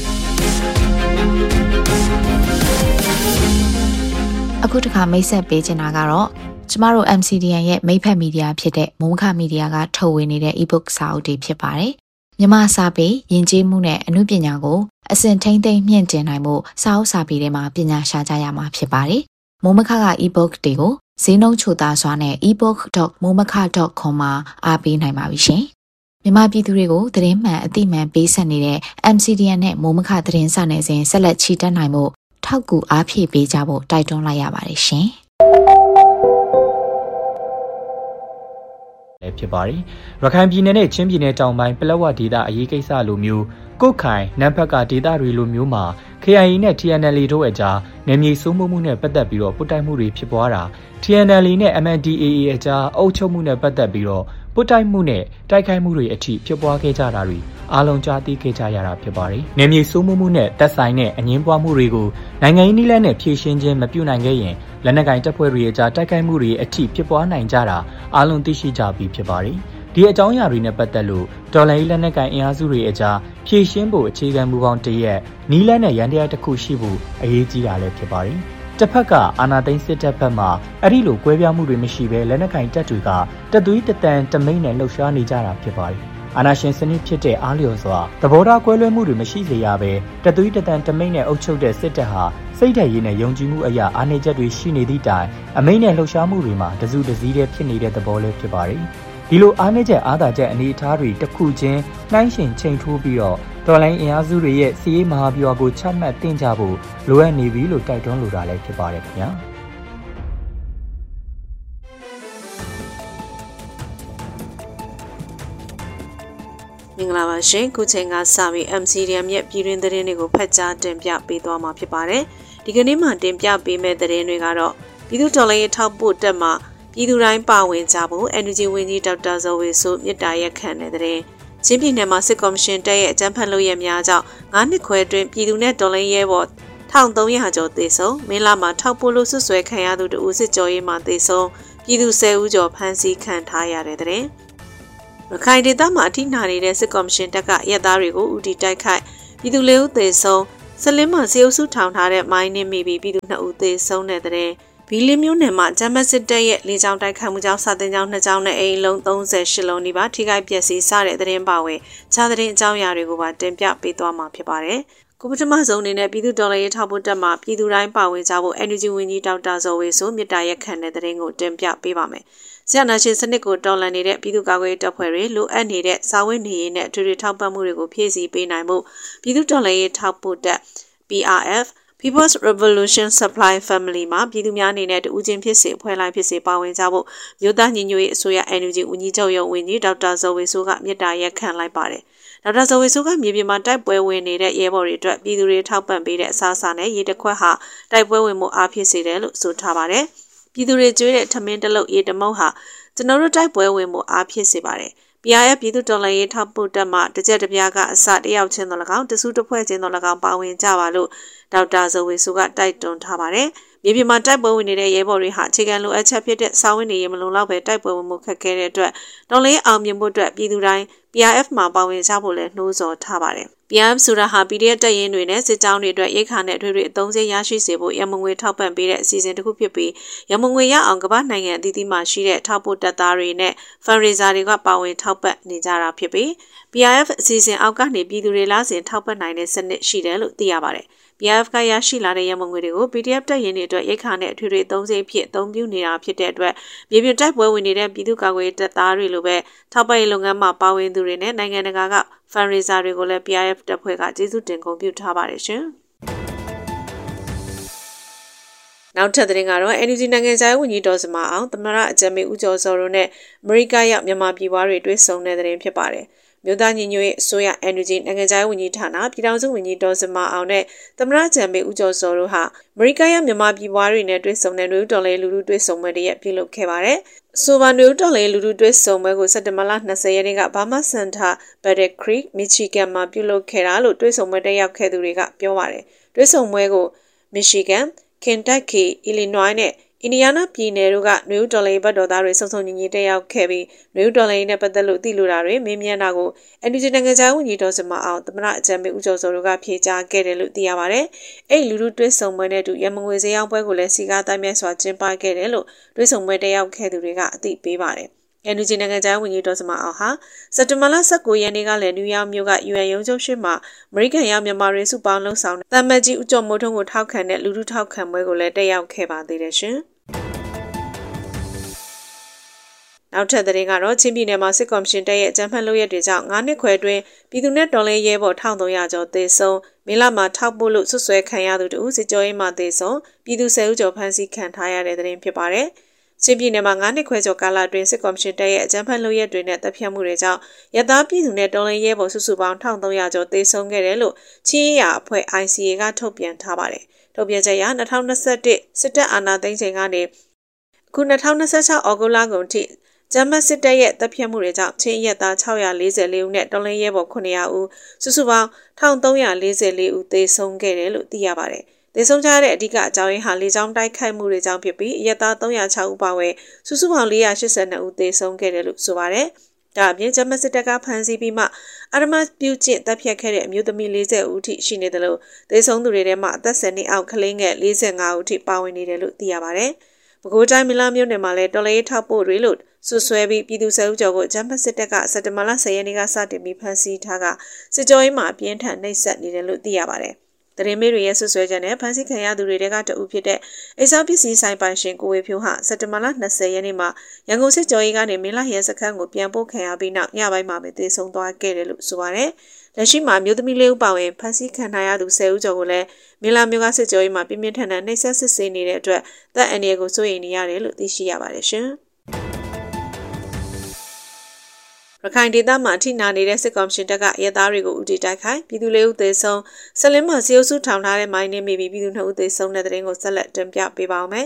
အခုတခါမိတ်ဆက်ပေးချင်တာကတော့ကျမတို့ အမ် စီ ဒီ အန် ရဲ့မိတ်ဖက်မီဒီယာဖြစ်တဲ့မိုးခမီဒီယာကထုတ်ဝေနေတဲ့ e-book စာအုပ်တွေဖြစ်ပါတယ်။မြန်မာစာပေယဉ်ကျေးမှုနဲ့အမှုပညာကိုအစဉ်ထိမ့်သိမ့်မြင့်တင်နိုင်မှုစာအုပ်စာပေတွေမှာပညာရှာကြရမှာဖြစ်ပါတယ်။မိုးမခက e-book တွေကိုဈေးနှုန်းချိုသားစွာနဲ့ e book dot momaka dot com မှာအားပေးနိုင်ပါပြီရှင်။မြန်မာပြည်သူတွေကိုသတင်းမှန်အသိမှန်ပေးဆက်နေတဲ့ အမ် စီ ဒီ အန် နဲ့မိုးမခသတင်းစာနယ်စဉ်ဆက်လက်ချီတက်နိုင်မှုထောက်ကူအားဖြည့်ပေးကြဖို့တိုက်တွန်းလိုက်ရပါတယ်ရှင်။ဖြစ်ပါတယ်။ရခိုင်ပြည်နယ်နဲ့ချင်းပြည်နယ်တောင်ပိုင်းပလက်ဝဒေသအရေးကိစ္စလိုမျိုးကုတ်ခိုင်နမ်ဖက်ကဒေသတွေလိုမျိုးမှာ ကေ အိုင် အေ နဲ့ တီ အန် အယ်လ် အေ တို့အကြားနယ်မြေစိုးမိုးမှုနဲ့ပတ်သက်ပြီးတော့ပုတ်တိုက်မှုတွေဖြစ်ပွားတာ တီ အန် အယ်လ် အေ နဲ့ အမ် အန် ဒီ အေ အေ အကြားအုပ်ချုပ်မှုနဲ့ပတ်သက်ပြီးတော့ပုတ်တိုက်မှုနဲ့တိုက်ခိုက်မှုတွေအထိဖြစ်ပွားခဲ့ကြတာတွေအားလုံးကြားသိခဲ့ကြရတာဖြစ်ပါတယ်။နယ်မြေစိုးမိုးမှုနဲ့သက်ဆိုင်တဲ့အငင်းပွားမှုတွေကိုနိုင်ငံရေးနည်းလမ်းနဲ့ဖြေရှင်းခြင်းမပြုနိုင်ခဲ့ရင်လက်နက်ကိုင်တပ်ဖွဲ့တွေအကြားတိုက်ခိုက်မှုတွေအထိဖြစ်ပွားနိုင်ကြတာအားလုံးသိရှိကြပြီးဖြစ်ပါတယ်။ဒီအကြောင်းအရာတွေနဲ့ပတ်သက်လို့တော်လှန်ရေးလက်နက်ကိုင်အင်အားစုတွေအကြားဖြေရှင်းဖို့အခြေခံမူပေါင်းတရက်နီးလန်းနဲ့ရန်တရားတစ်ခုရှိဖို့အရေးကြီးတာလည်းဖြစ်ပါတယ်။တစ်ဖက်ကအာဏာသိမ်းစစ်တပ်ဘက်မှအဲ့ဒီလိုကွဲပြားမှုတွေမရှိဘဲလက်နက်ကိုင်တပ်တွေကတသွေးတတန်တမိတ်နဲ့လှုပ်ရှားနေကြတာဖြစ်ပါတယ်။အာဏာရှင်စနစ်ဖြစ်တဲ့အားလျော်စွာသဘောထားကွဲလွဲမှုတွေမရှိစေရဘဲတသွေးတတန်တမိတ်နဲ့အုပ်ချုပ်တဲ့စစ်တပ်ဟာစိတ်ဓာတ်ရည်နဲ့ယုံကြည်မှုအရာအားနည်းချက်တွေရှိနေသည့်တိုင်အမိန့်နဲ့လှုပ်ရှားမှုတွေမှာတစုတစည်းတည်းဖြစ်နေတဲ့သဘောလေးဖြစ်ပါတယ်။ဒီလိုအားနည်းချက်အားသာချက်အနေအထားတွေတစ်ခုချင်းနှိုင်းယှဉ်ချိန်ထိုးပြီးတော့တော်လိုင်းအင်အားစုတွေရဲ့စီးရေးမဟာဗျူဟာကိုချမှတ်တင်ကြဖို့လိုအပ်နေပြီလို့တိုက်တွန်းလိုတာလည်းဖြစ်ပါတယ်ခင်ဗျာ။မင်္ဂလာပါရှင်ခုချိန်ကစပြီး အမ် စီ ဒီ အန် ရဲ့ပြည်တွင်းသတင်းတွေကိုဖတ်ကြားတင်ပြပေးသွားမှာဖြစ်ပါတယ်ဒီကနေ့မှတင်ပြပေးမယ့်သတင်းတွေကတော့ပြည်သူ့တော်လှန်ရေးထောက်ပို့တက်မှာပြည်သူတိုင်းပါဝင်ကြဖို့ အန် ယူ ဂျီ ဝန်ကြီးဒေါက်တာဇော်ဝေဆိုမြစ်တာရက်ခံတဲ့သတင်းချင်းပြည်နယ်မှာစစ်ကော်မရှင်တပ်ရဲ့အကြမ်းဖက်လုပ်ရများကြောင့်ငါးနှစ်ခွဲအတွင်းပြည်သူနဲ့တော်လှန်ရေးဘော်တစ်ထောင်သုံးရာကျော်သေဆုံးမင်းလာမှာထောက်ပို့လို့ဆွဆွဲခံရသူတဦးစစ်ကြောရေးမှာသေဆုံးပြည်သူဆယ်ဦးကျော်ဖမ်းဆီးခံထားရတဲ့တဲ့ရခိုင်ဒေသမှာအထိနာနေတဲ့စစ်ကော်မရှင်တပ်ကရက်သားတွေကိုဦးတည်တိုက်ခိုက်ပြည်သူလေးဦးသေဆုံးစလင်းမှာစေအုပ်စုထောင်ထားတဲ့မိုင်းနှင်းမိပြီးပြည်သူနှစ်ဦးသေဆုံးတဲ့တဲ့ဘီလင်းမျိုးနယ်မှာဂျမ်မတ်စစ်တပ်ရဲ့လေကြောင်းတိုက်ခိုက်မှုကြောင့်စာတင်ကျောင်းနှစ်ကျောင်းနဲ့အိမ်လုံးသုံးဆယ်ရှစ်လုံးနီးပါးထိခိုက်ပျက်စီးစတဲ့သတင်းပါဝင်ခြားသတင်းအကြောင်းအရာတွေကိုပါတင်ပြပေးသွားမှာဖြစ်ပါတယ်။ကိုပထမဆုံးအနေနဲ့ပြည်သူဒေါ်လာရေးထောက်ပို့တက်မှာပြည်သူတိုင်းပါဝင်ကြဖို့ အန် ယူ ဂျီ ဝန်ကြီးဒေါက်တာဇော်ဝေဆိုမြစ်တာရက်ခံတဲ့သတင်းကိုတင်ပြပေးပါမယ်။ဆရာနာရှင်စနစ်ကိုတော်လှန်နေတဲ့ပြည်သူ့ကာကွယ်ရေးတပ်ဖွဲ့တွေလိုအပ်နေတဲ့စာဝတ်နေရေးနဲ့အထွေထွေထောက်ပံ့မှုတွေကိုဖြည့်ဆည်းပေးနိုင်မှုပြည်သူဒေါ်လာရေးထောက်ပို့တက် ပီ အာร์ အက်ဖ်People's Revolution Supply Family မှာပြည်သူများအနေနဲ့တူးချင်းဖြစ်စေအဖွဲ့လိုက်ဖြစ်စေပါဝင်ကြဖို့မြို့သားညီညွတ်ရေးအစိုးရ အန် ယူ ဂျီ ဝန်ကြီးချုပ်ရုံးဝန်ကြီးဒေါက်တာဇော်ဝေဆိုးကမြစ်တာရက်ခံလိုက်ပါတယ်။ဒေါက်တာဇော်ဝေဆိုးကမြေပြင်မှာတိုက်ပွဲဝင်နေတဲ့ရဲဘော်တွေအတွက်ပြည်သူတွေထောက်ပံ့ပေးတဲ့အစားအစာနဲ့ရေတခွက်ဟာတိုက်ပွဲဝင်မှုအားဖြစ်စေတယ်လို့ဆိုထားပါတယ်။ပြည်သူတွေကြွေးတဲ့ထမင်းတလုတ်ရေတမုတ်ဟာကျွန်တော်တို့တိုက်ပွဲဝင်မှုအားဖြစ်စေပါတယ်။ ပီ အာร์ အက်ဖ် ပြည်သူ့တော်လှန်ရေးထောက်ပို့တက်မှတစ်ချက်တစ်ပြားကအစတယောက်ချင်းတော်၎င်းတစုတစ်ဖွဲ့ချင်းတော်၎င်းပါဝင်ကြပါလို့ဒေါက်တာဇော်ဝေဆိုးကတိုက်တွန်းထားပါတယ်။မြေပြင်မှာတိုက်ပွဲဝင်နေတဲ့ရဲဘော်တွေဟာအခြေခံလိုအပ်ချက်ဖြစ်တဲ့စာဝတ်နေရေးမလုံလောက်ပဲတိုက်ပွဲဝင်မှုခက်ခဲတဲ့အတွက်တော်လှန်ရေးအောင်မြင်ဖို့အတွက်ပြည်သူတိုင်း ပီ အာร์ အက်ဖ် မှာပါဝင်ကြဖို့လည်းနှိုးဆော်ထားပါတယ်။ ပီ အာร์ အက်ဖ် ဆိုတာဟာ ပီ ဒီ အက်ဖ် တပ်ရင်းတွေနဲ့စစ်ကြောင်းတွေအတွက်ရိတ်ခါနဲ့အထွေထွေအသုံးစရိတ်ရရှိစေဖို့ရမငွေထောက်ပံ့ပေးတဲ့အစီအစဉ်တစ်ခုဖြစ်ပြီးရမငွေရအောင်ကမ္ဘာနိုင်ငံအသီးသီးမှာရှိတဲ့ထောက်ပို့တပ်သားတွေနဲ့ fundraiser တွေကပါဝင်ထောက်ပံ့နေကြတာဖြစ်ပြီး ပီ အာร์ အက်ဖ် အစီအစဉ်အောက်ကနေပြည်သူတွေလာစဉ်ထောက်ပံ့နိုင်တဲ့စနစ်ရှိတယ်လို့သိရပါတယ်။ ပီ အာร์ အက်ဖ် ကရရှိလာတဲ့ရမငွေတွေကို ပီ ဒီ အက်ဖ် တပ်ရင်းတွေအတွက်ရိတ်ခါနဲ့အထွေထွေအသုံးစရိတ်ဖြစ်အသုံးပြုနေတာဖြစ်တဲ့အတွက်မြေပြင်တိုက်ပွဲဝင်နေတဲ့ပြည်သူ့ကာကွယ်ရေးတပ်သားတွေလိုပဲထောက်ပံ့ရေးလုပ်ငန်းမှာပါဝင်သူတွေနဲ့နိုင်ငံတကာက fundraiser တွေကိုလည်း ပီ အာร์ အက်ဖ် တပ်ဖွဲ့ကကျေးဇူးတင်ဂုဏ်ပြုထားပါတယ်ရှင်။နောက်ထပ်သတင်းကတော့ အန် ယူ ဂျီ နိုင်ငံခြားရေးဝန်ကြီးဒေါ်စမာအောင်သမ္မတအကြံပေးဦးကျော်စောတို့နဲ့အမေရိကရောက်မြန်မာပြည်ပွားတွေတွေ့ဆုံတဲ့သတင်းဖြစ်ပါတယ်။မြို့သားညီညွတ်ရေးအစိုးရ အန် ယူ ဂျီ နိုင်ငံခြားရေးဝန်ကြီးဌာနပြည်ထောင်စုဝန်ကြီးဒေါ်စမာအောင်နဲ့သမ္မတအကြံပေးဦးကျော်စောတို့ဟာအမေရိကရောက်မြန်မာပြည်ပွားတွေနဲ့တွေ့ဆုံတဲ့နွေဦးတော်လှန်ရေးလူထုတွေ့ဆုံပွဲတရက်ပြုလုပ်ခဲ့ပါတယ်။ဆိုပါနွေဦးတော်လှန်ရေးလူထုတွေ့ဆုံပွဲကိုစက်တင်ဘာလ၂၀ရက်နေ့ကဘာမတ်စင်တာဘတ်တက်ခရီးမီချီဂန်မှာပြုလုပ်ခဲ့တာလို့တွေ့ဆုံပွဲတက်ရောက်ခဲ့သူတွေကပြောပါတယ်။တွေ့ဆုံပွဲကိုမီချီဂန်ခင်တက်ကီအီလီနွိုင်းနဲ့အင်ဒီယာနာပြည်နယ်တို့ကနွေဦးတော်လှန်ရေးဘတ်တော်သားတွေစုံစုံညီညီတက်ရောက်ခဲ့ပြီးနွေဦးတော်လှန်ရေးနဲ့ပတ်သက်လို့သိလိုတာတွေမေးမြန်းတာကို အန် ယူ ဂျီ နိုင်ငံခြားရေးဝန်ကြီးဒေါ်စမာအောင်သမ္မတအကြံပေးဦးကျော်စောတို့ကဖြေကြားခဲ့တယ်လို့သိရပါတယ်။အဲ့လူလူတွဲဆုံပွဲနဲ့တူရမငွေစည်းအောင်ပွဲကိုလည်းစီကားတိုင်းမြတ်စွာကျင်းပခဲ့တယ်လို့တွဲဆုံပွဲတက်ရောက်ခဲ့သူတွေကအသိပေးပါတယ်။ အန် ယူ ဂျီ နိုင်ငံခြားရေးဝန်ကြီးဒေါ်စမာအောင်ဟာစက်တင်ဘာလ၁၉ရက်နေ့ကလည်းနယူးယောက်မြို့က ယူ အန် ရုံးချုပ်ရှိမှာအမေရိကန်ရောက်မြန်မာတွေစုပေါင်းလှုပ်ဆောင်တဲ့တမ္မကြီးဦးကျော်မိုးထွန်းကိုထောက်ခံတဲ့လူထုထောက်ခံပွဲကိုလည်းတက်ရောက်ခဲ့ပါသေးတယ်ရှင်။နောက်ထပ်သတင်းကတော့ချင်းပြည်နယ်မှာစစ်ကော်မရှင်တပ်ရဲ့အကြမ်းဖက်လုပ်ရက်တွေကြောင့်ငါးနှစ်ခွဲအတွင်းပြည်သူနဲ့တော်လှန်ရေးရဲဘော်တစ်ထောင်သုံးရာကျော်သေဆုံးမင်းလာမှာထောက်ပို့လို့ဆွဆွဲခံရသူတဦးစစ်ကြောရေးမှာသေဆုံးပြည်သူဆယ်ဦးကျော်ဖမ်းဆီးခံထားရတဲ့သတင်းဖြစ်ပါတယ်။ချင်းပြည်နယ်မှာငါးနှစ်ခွဲကျော်ကာလအတွင်းစစ်ကော်မရှင်တပ်ရဲ့အကြမ်းဖက်လုပ်ရက်တွေနဲ့တပ်ဖြတ်မှုတွေကြောင့်ရသားပြည်သူနဲ့တော်လှန်ရေးရဲဘော်စုစုပေါင်းတစ်ထောင်သုံးရာကျော်သေဆုံးခဲ့တယ်လို့ချင်းရအဖွဲ့ အိုင် စီ အေ ကထုတ်ပြန်ထားပါတယ်။ထုတ်ပြန်ချက်အရ၂၀၂၁စစ်တပ်အာဏာသိမ်းချိန်ကနေအခု၂၀၂၆ဩဂုတ်လကုန်ထိဂျမတ်စစ်တပ်ရဲ့တပ်ဖြတ်မှုတွေကြောင့်ချင်းရက်သား၆၄၄ဦးနဲ့တော်လှန်ရဲဘော်ခုနှစ်ရာဦးစုစုပေါင်းတစ်ထောင်သုံးရာလေးဆယ်လေးဦးသေဆုံးခဲ့တယ်လို့သိရပါတယ်။သေဆုံးကြတဲ့အဓိကအကြောင်းရင်းဟာလေကြောင်းတိုက်ခိုက်မှုတွေကြောင့်ဖြစ်ပြီးရက်သား၃၀၆ဦးပါဝင်စုစုပေါင်း၄၈၂ဦးသေဆုံးခဲ့တယ်လို့ဆိုပါတယ်။ဒါအပြင်ဂျမတ်စစ်တပ်ကဖမ်းဆီးပြီးမှအာရမပြုကျင့်တပ်ဖြတ်ခဲ့တဲ့အမျိုးသမီး၄၀ဦးထိရှိနေတယ်လို့သေဆုံးသူတွေထဲမှာအသက်၁၀နှစ်အောက်ကလေးငယ်၄၅ဦးထိပါဝင်နေတယ်လို့သိရပါတယ်။ပဲခူးတိုင်းမင်းလာမြို့နယ်မှာလည်းတော်လှန်ရေးထောက်ပို့တွေလို့ဆွဆွဲပြီးပြည်သူဆယ်ဦးကျော်ကိုဂျမတ်စစ်တပ်ကစက်တင်ဘာလ၁၀ရက်နေ့ကစတင်ပြီးဖမ်းဆီးထားကစစ်ကြောရေးမှာအပြင်းထန်နှိပ်စက်နေတယ်လို့သိရပါတယ်။သတင်းမေးတွေရဲ့ဆွဆွဲချက်နဲ့ဖမ်းဆီးခံရသူတွေကတအုပ်ဖြစ်တဲ့အိစာပစ္စည်းဆိုင်ပိုင်ရှင်ကိုဝေဖြိုးဟာစက်တင်ဘာလ၂၀ရက်နေ့မှာရန်ကုန်စစ်ကြောရေးကနေမင်းလာရဲစခန်းကိုပြန်ပို့ခံရပြီးနောက်ညပိုင်းမှာပဲသေဆုံးသွားခဲ့တယ်လို့ဆိုပါတယ်။လက်ရှိမှာမြို့သမီးလေးဦးပါဝင်ဖမ်းဆီးခံထားရသူဆယ်ဦးကျော်ကိုလည်းမင်းလာမြို့ကစစ်ကြောရေးမှာပြင်းပြင်းထန်ထန်နှိပ်စက်စစ်ဆေးနေတဲ့အတွက်တပ်အန်ဒီကိုစိုးရိမ်နေရတယ်လို့သိရှိရပါတယ်ရှင်။ရခိုင်ဒေသမှာအထိနာနေတဲ့စစ်ကောင်ရှင်တပ်ကရဲသားတွေကိုဦးတည်တိုက်ခိုက်ပြည်သူလေးဦးသေဆုံးဆလင်းမှာစီအုပ်စုထောင်ထားတဲ့မိုင်းနှင်းမိပြီးပြည်သူနှစ်ဦးသေဆုံးတဲ့တဲ့ရင်ကိုဆက်လက်တင်ပြပေးပါောင်းမယ်။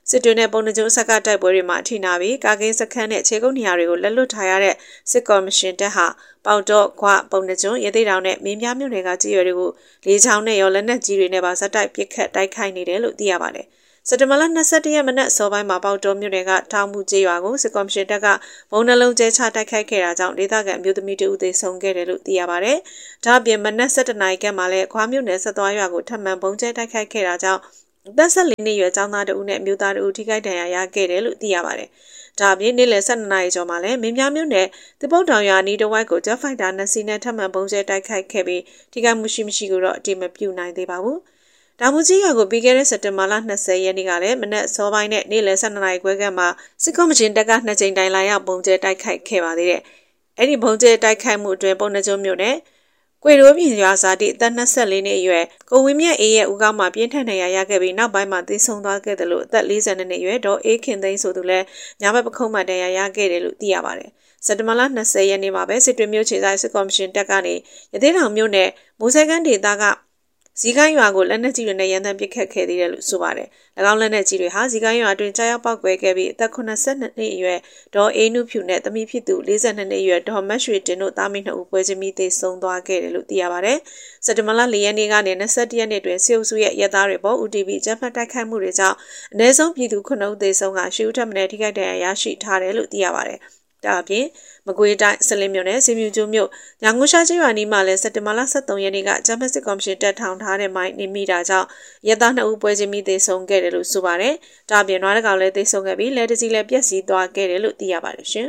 စစ်တွေနဲ့ပုံနှကျုံဆက်ကတိုက်ပွဲတွေမှာထိနာပြီးကာကင်းစခန်းနဲ့ခြေကုပ်နေရာတွေကိုလက်လွတ်ထားရတဲ့စစ်ကော်မရှင်တပ်ဟာပေါတော့ခွပုံနှကျုံရသေးတောင်နဲ့မင်းပြမြို့နယ်ကကြေးရွယ်တွေကိုလေးချောင်းနဲ့ရောလက်နက်ကြီးတွေနဲ့ပါဇက်တိုက်ပစ်ခတ်တိုက်ခိုက်နေတယ်လို့သိရပါတယ်စက်တဘာလ၂၁ရက်မနက်စောပိုင်းမှာပေါတော့မြို့နယ်ကထောင်မှုကြေးရွာကိုစစ်ကော်မရှင်တပ်ကဘုံနှလုံးကျဲချတိုက်ခိုက်ခဲ့တာကြောင့်ဒေသခံအမျိုးသမီးတဦးသေဆုံးခဲ့တယ်လို့သိရပါတယ်။ဒါ့အပြင်မနက်၁၁နာရီခန့်မှာလည်းခွာမြို့နယ်ဆက်သွားရွာကိုထပ်မံဘုံကျဲတိုက်ခိုက်ခဲ့တာကြောင့်သက်ဆက်လေးနှစ်ရွယ်ကျောင်းသားတဦးနဲ့မြို့သားတဦးထိခိုက်ဒဏ်ရာရခဲ့တယ်လို့သိရပါတယ်။ဒါ့အပြင်နေ့လယ်၁၂နာရီကျော်မှာလည်းမင်းပြမြို့နယ်တပုတ်တောင်ရွာနီးတဝိုက်ကိုဂျက်ဖိုက်တာနှစ်စီးနဲ့ထပ်မံဘုံကျဲတိုက်ခိုက်ခဲ့ပြီးထိခိုက်မှုရှိမရှိကိုတော့အတိမပြုနိုင်သေးပါဘူး။တောင်မကြီးရွာကိုပြီးခဲ့တဲ့စက်တင်ဘာလ၂၀ရက်နေ့ကလည်းမနက်စောပိုင်းနဲ့နေ့လယ်၁၂နာရီခွဲခန့်မှာစစ်ကော်မရှင်တပ်ကနှစ်ကြိမ်တိုင်လာရောက်ဘုံကျဲတိုက်ခိုက်ခဲ့ပါသေးတယ်။အဲ့ဒီဘုံကျဲတိုက်ခိုက်မှုအတွင်းပုံနှကျုံမြို့နယ်ကွေရိုးပြင်ရွာစာတိအသက်၂၄နှစ်အရွယ်ကိုဝင်းမြတ်အေးရဲ့ဦးခေါင်းမှာပြင်းထန်ဒဏ်ရာရခဲ့ပြီးနောက်ပိုင်းမှာသေဆုံးသွားခဲ့တယ်လို့အသက်၄၂နှစ်အရွယ်ဒေါ်အေးခင်သိန်းဆိုသူလည်းညာဘက်ပခုံးမှာဒဏ်ရာရခဲ့တယ်လို့သိရပါတယ်။စက်တဘာလ၂၀ရက်နေ့မှာပဲစစ်တွေမြို့ခြေဆိုင်စစ်ကော်မရှင်တပ်ကနေရသေးတောင်မြို့နယ်မိုးစဲကန်းဒေသကဇီကိုင်းရွာကိုလက်နက်ကြီးတွေနဲ့ရန်တမ်းပစ်ခတ်ခဲ့သေးတယ်လို့ဆိုပါတယ်။၎င်းလက်နက်ကြီးတွေဟာဇီကိုင်းရွာအတွင်းကြားရောက်ပောက်ကွဲခဲ့ပြီးအသက်၈၂နှစ်အရွယ်ဒေါ်အေးနုဖြူနဲ့သမီးဖြစ်သူ၄၂နှစ်အရွယ်ဒေါ်မတ်ရွှေတင်တို့သားမီးနှစ်ဦးပွဲချင်းမိသေဆုံးသွားခဲ့တယ်လို့သိရပါတယ်။စက်တဘာလ၄ရက်နေ့ကနေ၂၁ရက်နေ့တွင်စစ်အုပ်စုရဲ့ရဲသားတွေပေါ် U T V ဂျက်ဖတ်တိုက်ခိုက်မှုတွေကြောင့်အနည်းဆုံးပြည်သူခုနှစ်ဦးသေဆုံးကရှစ်ဦးထပ်မံထိခိုက်ဒဏ်ရာရရှိထားတယ်လို့သိရပါတယ်။ဒါအပြင်မကွေးတိုင်းစလင်းမြို့နယ်စီမြူကျိုးမြို့ညာငုရှာကျွော်နီမှာလည်းစက်တင်ဘာလ၁၃ရက်နေ့ကဂျမ်ဘတ်စစ်ကော်မရှင်တက်ထောင်ထားတဲ့မိုင်းနေမိတာကြောင့်ရဲသားနှစ်ဦးပွဲချင်းမိသေဆုံးခဲ့တယ်လို့ဆိုပါတယ်။ဒါအပြင်နွားတကောင်လည်းသေဆုံးခဲ့ပြီးလက်တစီလည်းပျက်စီးသွားခဲ့တယ်လို့သိရပါတယ်ရှင်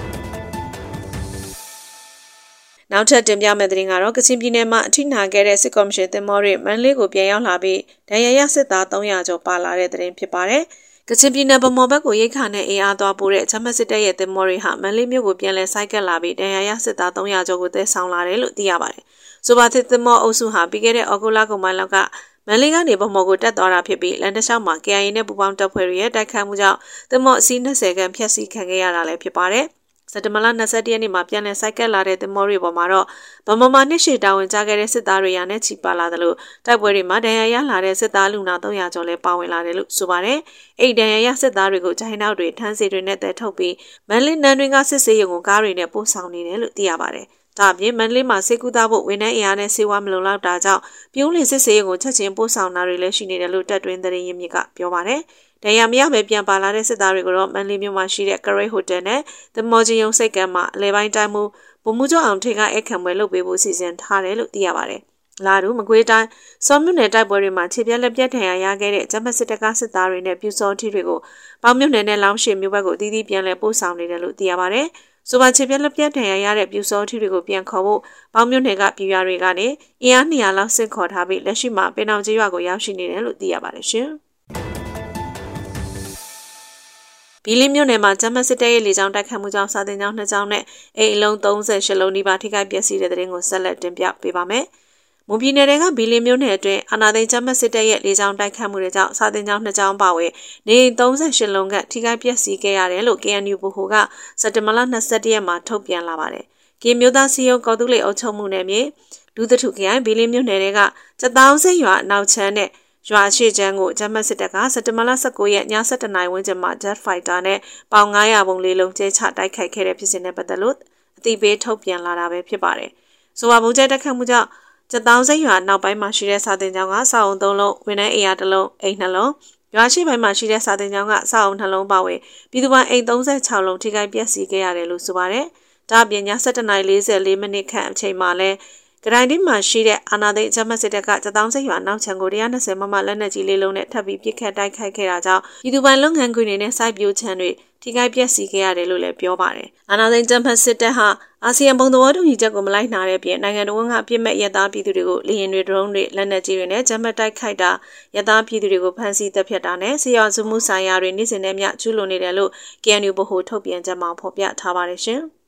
။နောက်ထပ်တင်ပြမယ့်သတင်းကတော့ကချင်ပြည်နယ်မှာအထိနာခဲ့တဲ့စစ်ကော်မရှင်တင်မောတွေမန္တလေးကိုပြန်ရောက်လာပြီးဒဏ်ရာရစစ်သား၃ရာကျော်ပါလာတဲ့သတင်းဖြစ်ပါတယ်။ကချင်ပြည်နယ်ဗမော်ဘက်ကိုရိတ်ခါနဲ့အေးအားသွားပို့တဲ့ဂျမ်ဘတ်စစ်တပ်ရဲ့တင်မောတွေဟာမန္တလေးမြို့ကိုပြန်လည်ဆိုက်ကပ်လာပြီးဒဏ်ရာရစစ်သား၃ရာကျော်ကိုတဲဆောင်လာတယ်လို့သိရပါတယ်။ဆိုပါတဲ့တင်မောအုပ်စုဟာပြီးခဲ့တဲ့ဩဂုတ်လကုန်ပိုင်းလောက်ကမန္တလေးကနေဗမော်ကိုတက်သွားတာဖြစ်ပြီးလန်တလျှောက်မှာ K I A နဲ့ပူးပေါင်းတပ်ဖွဲ့တွေရဲ့တိုက်ခိုက်မှုကြောင့်တင်မောအစီး၂၀ခန့်ဖျက်ဆီးခံခဲ့ရတာလည်းဖြစ်ပါတယ်။စက်တဘာလ၂၁ရက်နေ့မှာပြန်လည်ဆိုက်ကပ်လာတဲ့တင်မောတွေပေါ်မှာတော့ဗမာမာနှစ်ရှည်တာဝန်ကျခဲ့တဲ့စစ်သားတွေရနဲ့ချီပါလာတယ်လို့တိုက်ပွဲတွေမှာဒဏ်ရာရလာတဲ့စစ်သားလူနာ၃ရာကျော်လည်းပါဝင်လာတယ်လို့ဆိုပါတယ်။အဲ့ဒီဒဏ်ရာရစစ်သားတွေကိုဂျိုင်းနောက်တွေထန်းစီတွေနဲ့တဲထုတ်ပြီးမန္တလေးနန်းတွင်ကစစ်စေးရုံကိုကားတွေနဲ့ပို့ဆောင်နေတယ်လို့သိရပါတယ်။ဒါအပြင်မန္တလေးမှာစေကူသားဖို့ဝန်ထမ်းအင်အားနဲ့စေဝါမလုံလောက်တာကြောင့်ပြုံးလင်စစ်စေးရုံကိုချက်ချင်းပို့ဆောင်တာတွေလည်းရှိနေတယ်လို့တပ်တွင်းသတင်းရင်းမြစ်ကပြောပါတယ်။ဒဏ်ရာမရပဲပြန်ပါလာတဲ့စစ်သားတွေကိုတော့မန္တလေးမြို့မှာရှိတဲ့ကရိတ်ဟိုတယ်နဲ့သမော်ကြီးရုံစိတ်ကမ်းမှာအလဲပိုင်းတိုင်းမှုဗိုလ်မှူးချုပ်အောင်ထိန်ကအခမ်းပွဲလုပ်ပေးဖို့စီစဉ်ထားတယ်လို့သိရပါတယ်။လာတူမကွေးတိုင်းစောမြို့နယ်တိုက်ပွဲတွေမှာခြေပြက်လက်ပြက်ဒဏ်ရာရခဲ့တဲ့ဂျမ်ဘတ်စစ်တပ်ကစစ်သားတွေနဲ့ပြူစောထီတွေကိုပေါင်းမြို့နယ်နဲ့လောင်းရှည်မြို့ဘက်ကိုအသီးသီးပြန်လည်ပို့ဆောင်နေတယ်လို့သိရပါတယ်။ဆိုပါခြေပြက်လက်ပြက်ဒဏ်ရာရတဲ့ပြူစောထီတွေကိုပြန်ခေါ်ဖို့ပေါင်းမြို့နယ်ကပြည်ရွာတွေကနေအင်အား၂ရာလောက်စစ်ခေါ်ထားပြီးလက်ရှိမှာပင်အောင်ကျေးရွာကိုရောက်ရှိနေတယ်လို့သိရပါတယ်ရှင်။ဘီလင်းမြို့နယ်မှာဂျမ်ဘတ်စစ်တပ်ရဲ့လေကြောင်းတိုက်ခတ်မှုကြောင့်စာတင်ကျောင်းနှစ်ကျောင်းနဲ့အိမ်အလုံး၃၈လုံးနီးပါးထိခိုက်ပျက်စီးတဲ့တဲ့ရင်ကိုဆက်လက်တင်ပြပေးပါမယ်။မွန်ပြည်နယ်ကဘီလင်းမြို့နယ်အတွင်းအာဏာသိမ်းဂျမ်ဘတ်စစ်တပ်ရဲ့လေကြောင်းတိုက်ခတ်မှုတွေကြောင့်စာတင်ကျောင်းနှစ်ကျောင်းပါဝင်နေအိမ်၃၈လုံးကထိခိုက်ပျက်စီးခဲ့ရတယ်လို့ K N U ဗဟိုကစက်တင်ဘာလ၂၁ရက်မှာထုတ်ပြန်လာပါတယ်။ကင်းမျိုးသားစီယုံကော်တူးလေအုပ်ချုပ်မှုနယ်မြေဒုသထုခရိုင်ဘီလင်းမြို့နယ်ကစတောင်းစိတ်ရွာနောက်ချမ်းနဲ့ရွာရှိချမ်းကိုဂျမ်ဘတ်စစ်တပ်ကစက်တင်ဘာလ၁၉ရက်ည၁၁နာရီဝန်းကျင်မှာ Jet Fighter နဲ့ပေါင်၅ရာပုံလေးလုံးကျဲချတိုက်ခိုက်ခဲ့တဲ့ဖြစ်စဉ်နဲ့ပတ်သက်လို့အသိပေးထုတ်ပြန်လာတာပဲဖြစ်ပါတယ်။ဆိုပါဘုံကျဲတိုက်ခိုက်မှုကြောင့်စတောင်းစိတ်ရွာနောက်ပိုင်းမှာရှိတဲ့စာတင်ကျောင်းကစာအုံ၃လုံးဝန်ထမ်းအိမ်ယာတစ်လုံးအိမ်နှလုံးရွာရှိပိုင်းမှာရှိတဲ့စာတင်ကျောင်းကစာအုံနှလုံးပါဝင်ပြည်သူ့ပိုင်အိမ်၃၆လုံးထိခိုက်ပျက်စီးခဲ့ရတယ်လို့ဆိုပါတယ်။ဒါအပြင်ည၁၁နာရီ၄၄မိနစ်ခန့်အချိန်မှာလဲကရိုင်တင်းမှာရှိတဲ့အာနာသိဂျမတ်စစ်တပ်ကစတောင်းစိတ်ရွာနောက်ချံကို၁၂၀မမလက်နက်ကြီးလေးလုံးနဲ့ထပ်ပြီးပစ်ခတ်တိုက်ခိုက်ခဲ့တာကြောင့်ပြည်သူ့ပိုင်လုပ်ငန်းခွင်တွေနဲ့စိုက်ပျိုးခြံတွေထိခိုက်ပျက်စီးခဲ့ရတယ်လို့လည်းပြောပါတယ်။အာနာသိဂျမတ်စစ်တပ်ဟာအာဆီယံဘုံသဘောတူညီချက်ကိုမလိုက်နာတဲ့ပြင်နိုင်ငံတော်ကပြစ်မဲ့ရက်သားပြည်သူတွေကိုလေရင်တွေဒရုန်းတွေလက်နက်ကြီးတွေနဲ့ဂျမတ်တိုက်ခိုက်တာရက်သားပြည်သူတွေကိုဖမ်းဆီးတပ်ဖြတ်တာနဲ့ဆေးရွာစုမှုဆိုင်ရာတွေနေ့စဉ်နဲ့မျှကျူးလွန်နေတယ်လို့ K N U ဗဟိုထုတ်ပြန်ချက်မှာဖော်ပြထားပါတယ်ရှင်။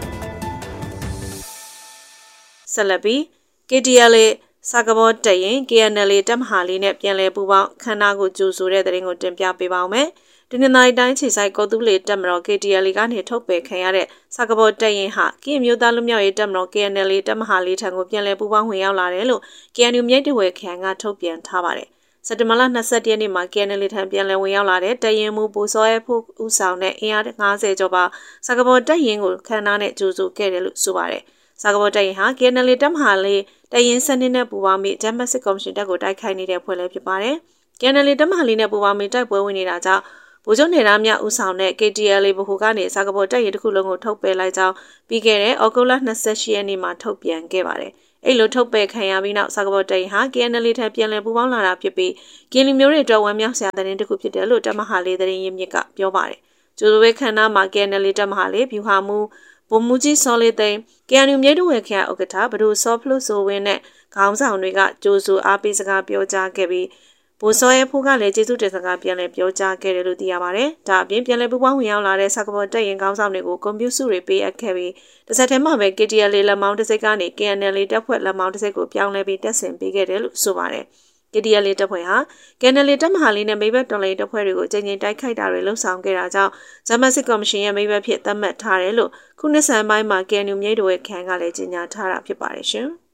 ဆက်လက်ပြီးK T L A စာကဘောတရင် K N L A တပ်မဟာလေးနဲ့ပြန်လည်ပူးပေါင်းခန္ဓာကိုကြိုဆိုတဲ့သတင်းကိုတင်ပြပေးပါောင်းမယ်။ဒီနေ့နိုင်တိုင်းခြေဆိုင်ကောတူးလေတပ်မတော် K T L A ကနေထုတ်ပယ်ခံရတဲ့စာကဘောတရင်ဟာကရင်မျိုးသားလူမျိုးရေးတပ်မတော် K N L A တပ်မဟာလေးထံကိုပြန်လည်ပူးပေါင်းဝင်ရောက်လာတယ်လို့ K N U မြိတ်တဝဲခရိုင်ကထုတ်ပြန်ထားပါတယ်။စက်တဘာလ၂၁ရက်နေ့မှာ K N L ထံပြန်လည်ဝင်ရောက်လာတဲ့တရင်မှုပူစောရဲဖို့ဦးဆောင်တဲ့အင်အား၅၀ကျော်ပါစကားပေါ်တပ်ရင်ကိုခန်းနာနဲ့ကြိုးစုခဲ့တယ်လို့ဆိုပါတယ်စကားပေါ်တပ်ရင်ဟာ K N L တပ်မဟာလေးတရင်စနစ်နဲ့ပူပေါင်းပြီးဂျမတ်စစ်ကော်မရှင်တပ်ကိုတိုက်ခိုက်နေတဲ့ဖွဲ့လည်းဖြစ်ပါတယ် K N L တပ်မဟာလေးနဲ့ပူပေါင်းပြီးတိုက်ပွဲဝင်နေတာကြောင့်ဗိုလ်ချုပ်နေသားများဦးဆောင်တဲ့ K T L ဗဟိုကနေစကားပေါ်တပ်ရင်တစ်ခုလုံးကိုထုတ်ပယ်လိုက်ကြောင်းပြီးခဲ့တဲ့ဩဂုတ်လ၂၈ရက်နေ့မှာထုတ်ပြန်ခဲ့ပါတယ်အဲ့လိုထုတ်ပယ်ခံရပြီးနောက်စကားပေါ်တိုင်ဟာ K N L ထံပြန်လည်ပူးပေါင်းလာတာဖြစ်ပြီးကင်းလီမျိုးတွေအတွက်ဝမ်းမြောက်စရာသတင်းတစ်ခုဖြစ်တယ်လို့တမဟာလေးသတင်းရင်းမြစ်ကပြောပါတယ်။ကျိုးဝဲခန္ဓာမှာ K N L တမဟာလေးဗျူဟာမူဗိုလ်မှူးကြီးစောလေးသိန်း K N U မြိတ်တဝဲခရိုင်ဥက္ကဋ္ဌဘဒူစောဖလို့ဆိုဝင်းနဲ့ခေါင်းဆောင်တွေကကြိုးစုအားပေးစကားပြောကြားခဲ့ပြီးဘိုးစောရဲဖိုးကလည်းကျေးဇူးတင်စကားပြန်လည်ပြောကြားခဲ့တယ်လို့သိရပါတယ်။ဒါအပြင်ပြန်လည်ပူးပေါင်းဝင်ရောက်လာတဲ့စကားပေါ်တက်ရင်ခေါင်းဆောင်တွေကိုကွန်ပျူတာစုတွေပေးအပ်ခဲ့ပြီးတစ်ဆက်တည်းမှာပဲ K T L လက်မောင်းတစ်စိတ်ကနေ K N L တပ်ဖွဲ့လက်မောင်းတစ်စိတ်ကိုပြောင်းလဲပြီးတက်ဆင်ပေးခဲ့တယ်လို့ဆိုပါတယ်။ K T L တပ်ဖွဲ့ဟာ K N L တပ်မဟာလေးနဲ့မိဘတော်လေးတပ်ဖွဲ့တွေကိုချိန်ချိန်တိုက်ခိုက်တာတွေလှုပ်ဆောင်ခဲ့တာကြောင့်ဂျမတ်စစ်ကော်မရှင်ရဲ့မိဘဖြစ်သတ်မှတ်ထားတယ်လို့ခုနှစ်ဆန်းပိုင်းမှာ K N U မြိတ်တော်ရဲ့ခရိုင်ကလည်းကြေညာထားတာဖြစ်ပါတယ်ရှင်။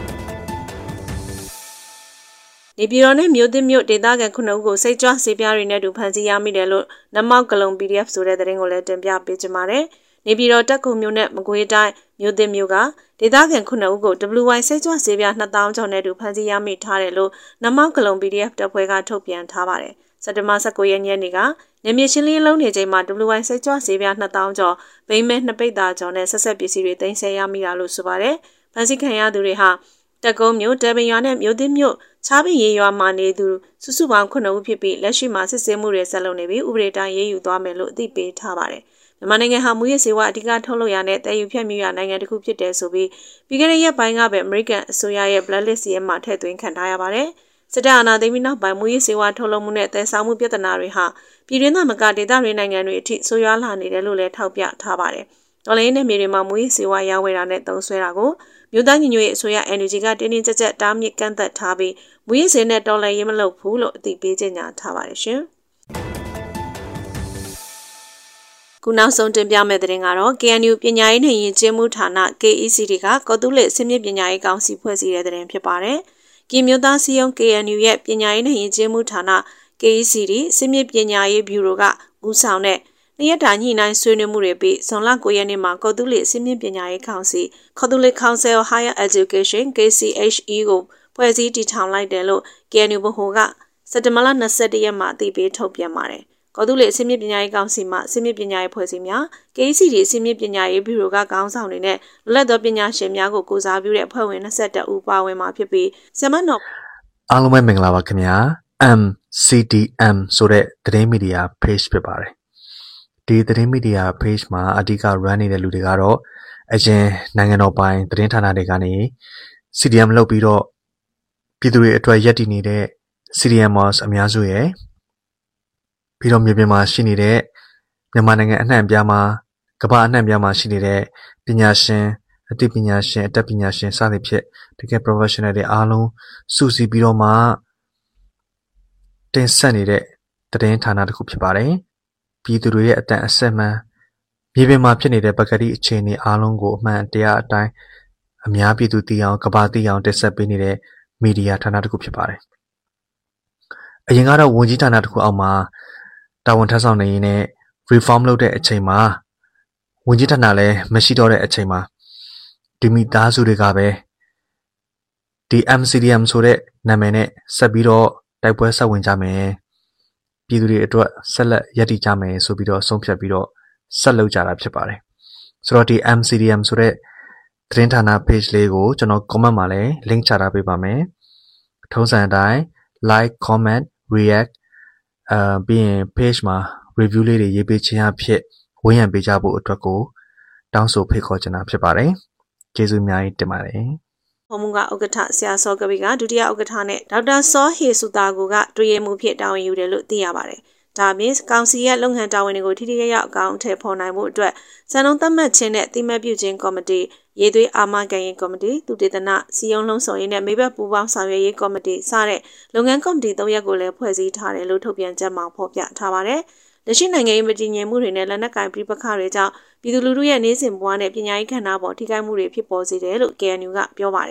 နေပြည်တော်နဲ့မြို့သစ်မြို့ဒေသခံခုနှစ်ဦးကိုစိတ်ကြွဆေးပြားတွေနဲ့တူဖမ်းဆီးရမိတယ်လို့နမောက်ကလုံ P D F ဆိုတဲ့သတင်းကိုလည်းတင်ပြပေးကြပါမယ်။နေပြည်တော်တက်ကူမြို့နဲ့မကွေးတိုင်းမြို့သစ်မြို့ကဒေသခံခုနှစ်ဦးကို W Y စိတ်ကြွဆေးပြားနှစ်သောင်းကျော်နဲ့တူဖမ်းဆီးရမိထားတယ်လို့နမောက်ကလုံ P D F တပ်ဖွဲ့ကထုတ်ပြန်ထားပါတယ်။စက်တင်ဘာ၁၉ရက်နေ့ကနေမြေရှင်းလင်းလုံးနေချိန်မှာ W Y စိတ်ကြွဆေးပြားနှစ်သောင်းကျော်ဗိမ်းမဲနှစ်ပိတ်သားကျော်နဲ့ဆက်ဆက်ပစ္စည်းတွေသိမ်းဆည်းရမိတာလို့ဆိုပါတယ်။ဖမ်းဆီးခံရသူတွေဟာတက်ကုန်းမြို့တပင်ရွာနဲ့မြို့သစ်မြို့ချားပင်ရေရွာမှာနေသူစုစုပေါင်းခုနှစ်ဦးဖြစ်ပြီးလက်ရှိမှာစစ်ဆေးမှုတွေဆက်လုပ်နေပြီးဥပဒေတိုင်းရေးယူသွားမယ်လို့အသိပေးထားပါတယ်။မြန်မာနိုင်ငံဟာမူရစ်ဆေးဝါးအဓိကထုတ်လုပ်ရတဲ့တည်ယူဖြတ်မြူရနိုင်ငံတစ်ခုဖြစ်တယ်ဆိုပြီးပြီးခဲ့တဲ့ရက်ပိုင်းကပဲ American အစိုးရရဲ့ blacklist ရဲ့မှာထည့်သွင်းခံထားရပါတယ်။စစ်တပ်အာဏာသိမ်းပြီးနောက်ပိုင်းမူရစ်ဆေးဝါးထုတ်လုပ်မှုနဲ့တည်ဆောက်မှုပြဿနာတွေဟာပြည်တွင်းသမဂဒေသတွေနိုင်ငံတွေအထိဆိုးရွားလာနေတယ်လို့လည်းထောက်ပြထားပါတယ်။တော်လိုင်းနဲ့မြေတွေမှာမူရစ်ဆေးဝါးရောင်းဝယ်တာနဲ့သုံးစွဲတာကိုမြို့သားညီညွတ်ရေးအစိုးရ N U G ကတင်းတင်းကြပ်ကြပ်တားမြစ်ကန့်သက်ထားပြီးမူရစ်ဆေးနဲ့တော်လှန်ရေးမလုပ်ဘူးလို့အသိပေးကြေညာထားပါတယ်ရှင်။ခုနောက်ဆုံးတင်ပြမယ့်သတင်းကတော့ K N U ပညာရေးနှင့်ယဉ်ကျေးမှုဌာန K E C D ကကော်တူးလက်အစည်းအဝေးပညာရေးကောင်စီဖွဲ့စည်းတဲ့သတင်းဖြစ်ပါတယ်။ကင်မြို့သားစီယုံ K N U ရဲ့ပညာရေးနှင့်ယဉ်ကျေးမှုဌာန K E C D အစည်းအဝေးပညာရေးဗျူရိုကဦးဆောင်တဲ့နှစ်ရက်တာညှိနှိုင်းဆွေးနွေးမှုတွေပြီးဇွန်လ၉ရက်နေ့မှာကော်တူးလက်အစည်းအဝေးပညာရေးကောင်စီ Catholic Council of Higher Education K C H E ကိုဖွဲ့စည်းတည်ထောင်လိုက်တယ်လို့ K N U ဗဟိုကစက်တင်ဘာလ၂၁ရက်မှာအသိပေးထုတ်ပြန်ပါတယ်။ကော်တူးလက်အစည်းအဝေးပညာရေးကောင်စီမှအစည်းအဝေးပညာရေးဖွဲ့စည်းများ K E C D အစည်းအဝေးပညာရေးဗျူရိုကခေါင်းဆောင်တွေနဲ့လွတ်လပ်သောပညာရှင်များကိုကိုစားပြုတဲ့အဖွဲ့ဝင်၂၁ဦးပါဝင်မှာဖြစ်ပြီးဆမနော့အားလုံးပဲမင်္ဂလာပါခင်ဗျာ M C D M ဆိုတဲ့သတင်းမီဒီယာ page ဖြစ်ပါတယ်ဒီသတင်းမီဒီယာ page မှာအဓိက run နေတဲ့လူတွေကတော့အရင်နိုင်ငံတော်ပိုင်သတင်းဌာနတွေကနေ C D M လုပ်ပြီးတော့ပြည်သူတွေအတွက်ရပ်တည်နေတဲ့ C D Mers အများစုရဲ့ပြီးတော့မြေပြင်မှာရှိနေတဲ့မြန်မာနိုင်ငံအနှံ့အပြားမှာကမ္ဘာအနှံ့အပြားမှာရှိနေတဲ့ပညာရှင်အသိပညာရှင်အတတ်ပညာရှင်စသဖြင့်တကယ် professional တွေအားလုံးစုစည်းပြီးတော့မှတင်ဆက်နေတဲ့သတင်းဌာနတစ်ခုဖြစ်ပါတယ်ပြည်သူတွေရဲ့အတန်အဆက်မှန်မြေပြင်မှာဖြစ်နေတဲ့ပကတိအခြေအနေအားလုံးကိုအမှန်တရားအတိုင်းအများပြည်သူသိအောင်ကမ္ဘာသိအောင်တင်ဆက်ပေးနေတဲ့မီဒီယာဌာနတစ်ခုဖြစ်ပါတယ်အရင်ကတော့ဝန်ကြီးဌာနတစ်ခုအောက်မှာတာဝန်ထမ်းဆောင်နေရင်းနဲ့ reform လုပ်တဲ့အချိန်မှာဝန်ကြီးဌာနလည်းမရှိတော့တဲ့အချိန်မှာဒီမိသားစုတွေကပဲဒီ M C D M ဆိုတဲ့နာမည်နဲ့ဆက်ပြီးတော့တိုက်ပွဲဆက်ဝင်ကြမယ်ပြည်သူတွေအတွက်ဆက်လက်ရည်တည်ကြမယ်ဆိုပြီးတော့ဆုံးဖြတ်ပြီးတော့ဆက်လုပ်ကြတာဖြစ်ပါတယ်ဆိုတော့ဒီ M C D M ဆိုတဲ့သတင်းဌာန page လေးကိုကျွန်တော် comment မှာလည်း link ချထားပေးပါမယ်ထုံးစံအတိုင်း like comment react အာပြီးရင် page မှာ review လေးတွေရေးပေးခြင်းအဖြစ်ဝန်းရံပေးကြဖို့အတွက်ကိုတောင်းဆိုဖိတ်ခေါ်ချင်တာဖြစ်ပါတယ်ကျေးဇူးအများကြီးတင်ပါတယ်ဟောမူကဥက္ကဋ္ဌဆရာစောကပိကဒုတိယဥက္ကဋ္ဌနဲ့ဒေါက်တာစောဟေစုတာကိုကတွေ့ရမှုဖြစ်တာဝန်ယူတယ်လို့သိရပါတယ်။ဒါပြင်ကောင်စီရဲ့လုပ်ငန်းတာဝန်တွေကိုထိထိရောက်ရောက်အကောင်အထည်ဖော်နိုင်မှုအတွက်စံနှုန်းသတ်မှတ်ခြင်းနဲ့တိမတ်ပြုခြင်းကော်မတီရေသွေးအာမခံရေးကော်မတီသူတေသနစီယုံလုံးဆောင်ရေးနဲ့မိဘပူးပေါင်းဆောင်ရွက်ရေးကော်မတီစတဲ့လုပ်ငန်းကော်မတီသုံးရပ်ကိုလည်းဖွဲ့စည်းထားတယ်လို့ထုတ်ပြန်ချက်မှာဖော်ပြထားပါတယ်။လက်ရှိနိုင်ငံရေးမတည်ငြိမ်မှုတွေနဲ့လက်နက်ကိုင်ပြပခါတွေကြောင့်ပြည်သူလူထုရဲ့နေစဉ်ဘဝနဲ့ပညာရေးခန္ဓာပေါ်ထိခိုက်မှုတွေဖြစ်ပေါ်စေတယ်လို့ K N U ကပြောပါတယ်။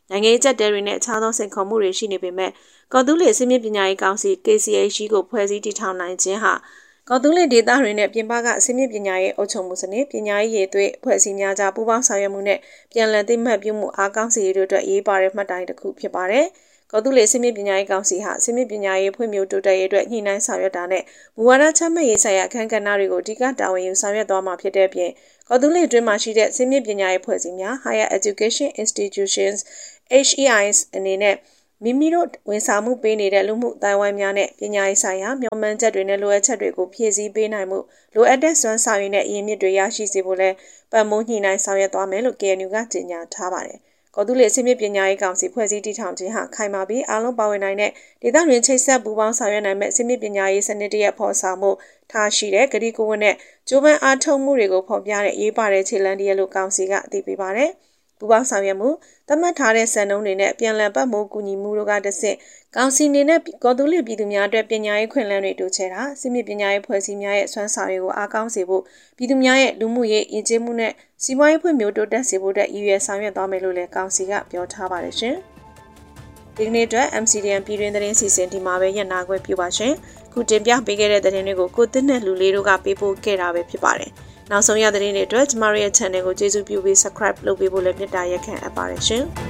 နိုင်ငံရေးကျပ်တဲတွေနဲ့အခြားသောစိန်ခေါ်မှုတွေရှိနေပေမဲ့ကော်တူးလေစစ်မြစ်ပညာရေးကောင်စီ K C H ကိုဖွဲ့စည်းတည်ထောင်နိုင်ခြင်းဟာကော်တူးလေဒေသတွေနဲ့ပြင်ပကစစ်မြစ်ပညာရေးအုပ်ချုပ်မှုစနစ်ပညာရေးရည်သွေးဖွဲ့စည်းများကြားပူးပေါင်းဆောင်ရွက်မှုနဲ့ပြန်လည်သိမှတ်ပြုမှုအားကောင်းစေရေးတို့အတွက်ရေးပါတဲ့မှတ်တိုင်တစ်ခုဖြစ်ပါတယ်။ကော်တူးလေစစ်မြစ်ပညာရေးကောင်စီဟာစစ်မြစ်ပညာရေးဖွံ့ဖြိုးတိုးတက်ရေးအတွက်ညှိနှိုင်းဆောင်ရွက်တာနဲ့မူဝါဒချမှတ်ရေးဆိုင်ရာအခမ်းကဏ္ဍတွေကိုအဓိကတာဝန်ယူဆောင်ရွက်သွားမှာဖြစ်တဲ့အပြင်ကော်တူးလေအတွင်းမှာရှိတဲ့စစ်မြစ်ပညာရေးဖွဲ့စည်းများ Higher Education Institutions H E Is အနေနဲ့မိမိတို့ဝန်ဆောင်မှုပေးနေတဲ့လူမှုအတိုင်းအဝိုင်းများနဲ့ပညာရေးဆိုင်ရာမျှော်မှန်းချက်တွေနဲ့လိုအပ်ချက်တွေကိုဖြည့်ဆည်းပေးနိုင်မှုလိုအပ်တဲ့စွမ်းဆောင်ရည်နဲ့အရင်းမြစ်တွေရရှိစေဖို့လဲပတ်မိုးညှိနှိုင်းဆောင်ရွက်သွားမယ်လို့ K N U ကကြေညာထားပါတယ်။ကော်တူးလေစစ်မြစ်ပညာရေးကောင်စီဖွဲ့စည်းတည်ထောင်ခြင်းဟာခိုင်မာပြီးအားလုံးပါဝင်နိုင်တဲ့ဒေသတွင်းချိတ်ဆက်ပူးပေါင်းဆောင်ရွက်နိုင်မဲ့စစ်မြစ်ပညာရေးစနစ်တရက်ဖော်ဆောင်မှုထားရှိတဲ့ကတိကဝတ်နဲ့ကျိုးပန်းအားထုတ်မှုတွေကိုဖော်ပြတဲ့ရေးပါတဲ့ခြေလှမ်းတရက်လို့ကောင်စီကအသိပေးပါတယ်။ပူပေါင်းဆောင်ရွက်မှုသတ်မှတ်ထားတဲ့စံနှုန်းတွေနဲ့ပြန်လည်ပတ်မိုးကူညီမှုတို့ကတဆင့်ကောင်စီနေနဲ့ကော်တူးလေပြည်သူများအတွက်ပညာရေးခွင့်လန်းတွေတိုးချဲ့တာစစ်မြစ်ပညာရေးဖွဲ့စည်းများရဲ့စွမ်းဆောင်ရည်ကိုအားကောင်းစေဖို့ပြည်သူများရဲ့လူမှုရေးယဉ်ကျေးမှုနဲ့စီးပွားရေးဖွံ့ဖြိုးတိုးတက်စေဖို့အတွက်ရည်ရွယ်ဆောင်ရွက်သွားမယ်လို့လည်းကောင်စီကပြောထားပါတယ်ရှင်။ဒီနေ့အတွက် M C D N ပြည်တွင်းသတင်းစီစဉ်ဒီမှာပဲညနာခွင့်ပြုပါရှင်။ခုတင်ပြပေးခဲ့တဲ့သတင်းတွေကိုကိုသစ်နဲ့လူလေးတို့ကပေးပို့ခဲ့တာပဲဖြစ်ပါတယ်။နောက်ဆုံးရသတင်းတွေအတွက်ကျမတို့ရဲ့ channel ကိုကျေးဇူးပြုပြီး subscribe လုပ်ပေးဖို့လည်းမေတ္တာရက်ခံအပ်ပါတယ်ရှင်။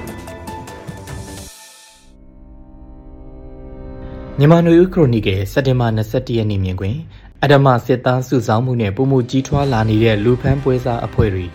မြန်မာနွေဦးခရိုနီကယ်စက်တင်ဘာ၂၁ရက်နေ့မြင်ကွင်အဓမ္မစစ်သားစုဆောင်းမှုနဲ့ပုံမှုကြီးထွားလာနေတဲ့လူဖမ်းပွဲစားအဖွဲ့တွေ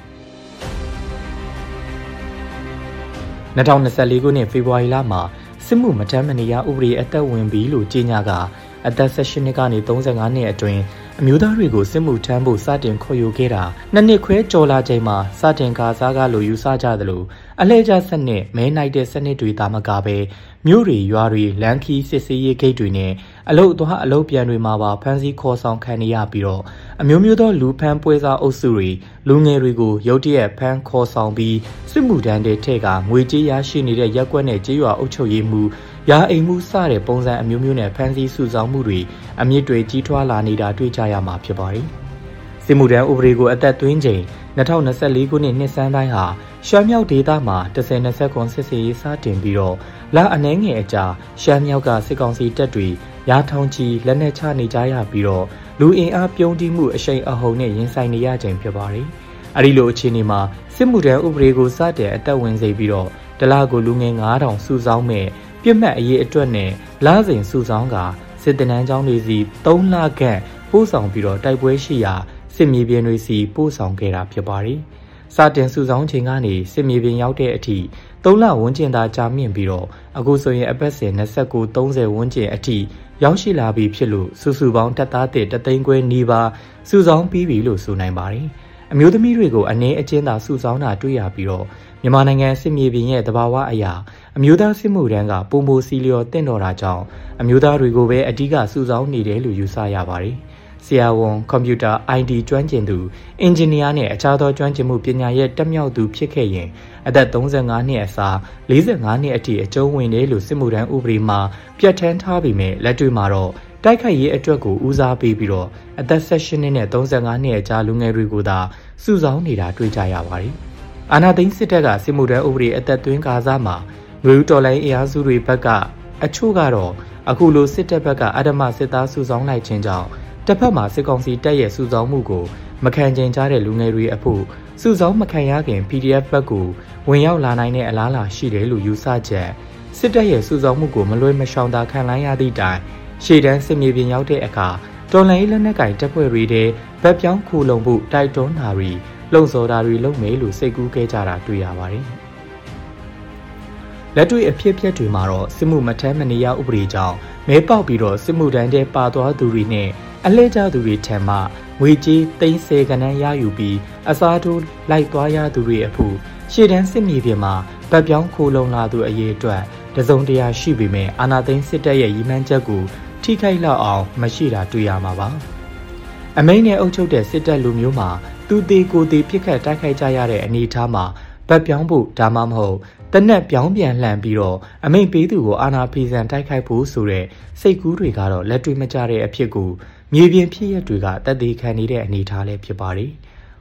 ၂၀၂၄ခုနှစ်ဖေဖော်ဝါရီလမှာစစ်မှုမထမ်းမနေရဥပဒေအသက်ဝင်ပြီလို့ကြေညာကအသက်၁၈နှစ်ကနေ၃၅နှစ်အတွင်းအမျိုးသားတွေကိုစစ်မှုထမ်းဖို့စတင်ခေါ်ယူခဲ့တာနှစ်နှစ်ခွဲကျော်လာချိန်မှာစတင်ကာစားကားလိုယူဆကြသလိုအလှည့်ကျစနစ်မဲနိုင်တဲ့စနစ်တွေသာမကပဲမြို့တွေရွာတွေလမ်းခီးစစ်ဆေးရေးဂိတ်တွေနဲ့အလုတ်သွားအလုတ်ပြန်တွေမှာပါဖမ်းဆီးခေါ်ဆောင်ခံရပြီးတော့အမျိုးမျိုးသောလူဖမ်းပွဲစားအုပ်စုတွေလူငယ်တွေကိုရုတ်တရက်ဖမ်းခေါ်ဆောင်ပြီးစစ်မှုထမ်းတဲ့ထက်ကငွေကြေးရရှိနေတဲ့ရက်ကွက်နဲ့ကြေးရွာအုပ်ချုပ်ရေးမှုရာအိမ်မှုစတဲ့ပုံစံအမျိုးမျိုးနဲ့ဖမ်းဆီးစုဆောင်းမှုတွေအမြင့်တွေကြီးထွားလာနေတာတွေ့ကြရမှာဖြစ်ပါတယ်။စစ်မှုထမ်းဥပဒေကိုအသက်သွင်းချိန်၂၀၂၄ခုနှစ်နှစ်ဆန်းပိုင်းဟာရှမ်းမြောက်ဒေသမှာ၁၀၂၇စစ်စေးရေးစတင်ပြီးတော့လအနှဲငယ်အကြာရှမ်းမြောက်ကစစ်ကောင်စီတပ်တွေရာထောင်ချီလက်နက်ချနေကြရပြီးတော့လူအင်အားပြုံးတိမှုအရှိန်အဟုန်နဲ့ရင်ဆိုင်နေရချိန်ဖြစ်ပါတယ်။အဲဒီလိုအခြေအနေမှာစစ်မှုထမ်းဥပဒေကိုစတင်အသက်ဝင်စေပြီးတော့တလကိုလူငယ်၅ထောင်စုဆောင်းမဲ့ပြစ်မှတ်အရေးအတွက်နဲ့လစဉ်စုဆောင်းကစစ်တပ်နှန်းကျောင်းတွေစီ၃လခန့်ပို့ဆောင်ပြီးတော့တိုက်ပွဲရှိရာစစ်မြေပြင်တွေစီပို့ဆောင်ခဲ့တာဖြစ်ပါတယ်။စတင်စုဆောင်းချိန်ကနေစစ်မြေပြင်ရောက်တဲ့အထိ၃လဝန်းကျင်သာကြာမြင့်ပြီးတော့အခုဆိုရင်အပတ်စဉ်၂၉ ၃၀ဝန်းကျင်အထိရောက်ရှိလာပြီဖြစ်လို့စုစုပေါင်းတပ်သားတစ်တသိန်းခွဲနီးပါးစုဆောင်းပြီးပြီလို့ဆိုနိုင်ပါတယ်။အမျိုးသမီးတွေကိုအနေအချင်းသာစုဆောင်းတာတွေ့ရပြီးတော့မြန်မာနိုင်ငံစစ်မြေပြင်ရဲ့သဘာဝအရာအမျိုးသားစစ်မှုထမ်းကပုံမိုစီလျော်တင့်တော်တာကြောင့်အမျိုးသားတွေကိုပဲအဓိကစုဆောင်းနေတယ်လို့ယူဆရပါတယ်။ဆရာဝန်ကွန်ပျူတာ I T ကျွမ်းကျင်သူအင်ဂျင်နီယာနဲ့အခြားသောကျွမ်းကျင်မှုပညာရဲ့တက်မြောက်သူဖြစ်ခဲ့ရင်အသက်၃၅နှစ်အစား၄၅နှစ်အထိအကျုံးဝင်တယ်လို့စစ်မှုထမ်းဥပဒေမှာပြဋ္ဌာန်းထားပြီးမြဲလက်တွေ့မှာတော့တိုက်ခိုက်ရေးအတွက်ကိုဦးစားပေးပြီးတော့အသက်၁၈နှစ်နဲ့၃၅နှစ်အကြားလူငယ်တွေကိုသာစုဆောင်းနေတာတွေ့ကြရပါတယ်။အာဏာသိမ်းစစ်တပ်ကစစ်မှုထမ်းဥပဒေအသက်သွင်းကာစားမှာလူဦးတော်လိုင်းအင်အားစုတွေဘက်ကအချို့ကတော့အခုလိုစစ်တပ်ဘက်ကအဓမ္မစစ်သားစုဆောင်းလိုက်ခြင်းကြောင့်တစ်ဖက်မှာစစ်ကောင်စီတပ်ရဲ့စုဆောင်းမှုကိုမခံကျင်ကြတဲ့လူငယ်တွေအဖို့စုဆောင်းမခံရခင် P D F ဘက်ကိုဝင်ရောက်လာနိုင်တဲ့အလားအလာရှိတယ်လို့ယူဆချက်စစ်တပ်ရဲ့စုဆောင်းမှုကိုမလွဲမရှောင်သာခံလိုက်ရသည့်တိုင်ရှေ့တန်းစစ်မြေပြင်ရောက်တဲ့အခါတော်လှန်ရေးလက်နက်ကင်တပ်ဖွဲ့တွေတဲ့ဗတ်ပြောင်းခိုလုံမှုတိုက်တွန်းတာတွေလှုံ့ဆော်တာတွေလုပ်မယ်လို့စိတ်ကူးခဲ့ကြတာတွေ့ရပါတယ်။လက်တွေ့အဖြစ်အပျက်တွေမှာတော့စစ်မှုမထမ်းမနေရဥပဒေကြောင့်မဲပေါက်ပြီးတော့စစ်မှုထမ်းတဲ့ပါသွားသူတွေနဲ့အလှည့်ကျသူတွေထံမှငွေကြေးသိန်းဆယ်ကဏန်းရယူပြီးအစားထိုးလိုက်သွားရသူတွေအဖို့ရှေ့တန်းစစ်မြေပြင်မှာဗတ်ပြောင်းခိုလုံလာသူအရေးအတွက်တစုံတရာရှိပေမဲ့အာဏာသိမ်းစစ်တပ်ရဲ့ရည်မှန်းချက်ကိုထိခိုက်လောက်အောင်မရှိတာတွေ့ရမှာပါအမိန့်နဲ့အုပ်ချုပ်တဲ့စစ်တပ်လူမျိုးမှာသူသေးကိုသေးပြစ်ခတ်တိုက်ခိုက်ကြရတဲ့အနေအထားမှာဗတ်ပြောင်းဖို့ဒါမှမဟုတ်တနက်ပြောင်းပြန်လှန်ပြီးတော့အမိန့်ပေးသူကိုအာဏာဖီဆန်တိုက်ခိုက်ဖို့ဆိုတဲ့စိတ်ကူးတွေကတော့လက်တွေ့မကျတဲ့အဖြစ်ကိုမြေပြင်ဖြစ်ရက်တွေကတည်တည်ခံနေတဲ့အနေအထားလည်းဖြစ်ပါတယ်။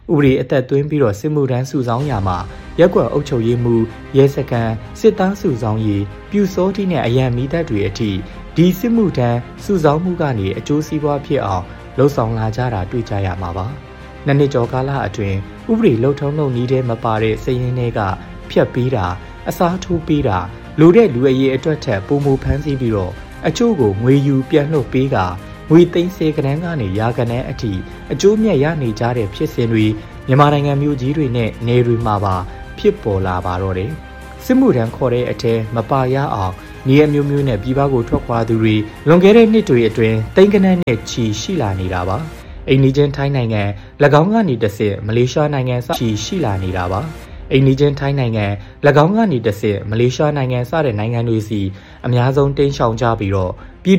ဥပဒေအသက်သွင်းပြီးတော့စစ်မှုထမ်းစုဆောင်ရာမှာရက်ကွက်အုပ်ချုပ်ရေးမှုရဲစခန်းစစ်သားစုဆောင်ရေးပြူစောတိနဲ့အရန်မီတပ်တွေအထိဒီစစ်မှုထမ်းစုဆောင်မှုကနေအကျိုးစီးပွားဖြစ်အောင်လှုံ့ဆော်လာကြတာတွေ့ကြရမှာပါ။နှစ်နှစ်ကျော်ကာလအတွင်းဥပဒေလှုပ်ထုံးလုပ်နည်းတဲ့မပါတဲ့စည်ရင်းတွေကဖြတ်ပေးတာအစားထိုးပေးတာလူတဲ့လူအရေးအတွက်ထက်ပုံမူဖမ်းဆီးပြီးတော့အချို့ကိုငွေယူပြန်လှုပ်ပေးကငွေသိမ်းစေကနန်းကနေရာကနန်းအထိအကျိုးမြတ်ရနေကြတဲ့ဖြစ်စဉ်တွေမြန်မာနိုင်ငံမြို့ကြီးတွေနဲ့နယ်တွေမှာပါဖြစ်ပေါ်လာပါတော့တယ်။စစ်မှုထမ်းခေါ်တဲ့အထက်မပါရအောင်နေရမျိုးမျိုးနဲ့ပြည်ပကိုထွက်ခွာသူတွေလွန်ခဲ့တဲ့နှစ်တွေအတွင်းတိမ်ကနန်းနဲ့ချီရှိလာနေတာပါ။အိန္ဒိချင်းထိုင်းနိုင်ငံ၎င်းကနေတဆင့်မလေးရှားနိုင်ငံစချီရှိလာနေတာပါ။အိန္ဒိချင်းထိုင်းနိုင်ငံ၎င်းကနေတဆင့်မလေးရှားနိုင်ငံစတဲ့နိုင်ငံတွေစီအများဆုံးတိမ်းရှောင်ကြပြီးတော့ပြည်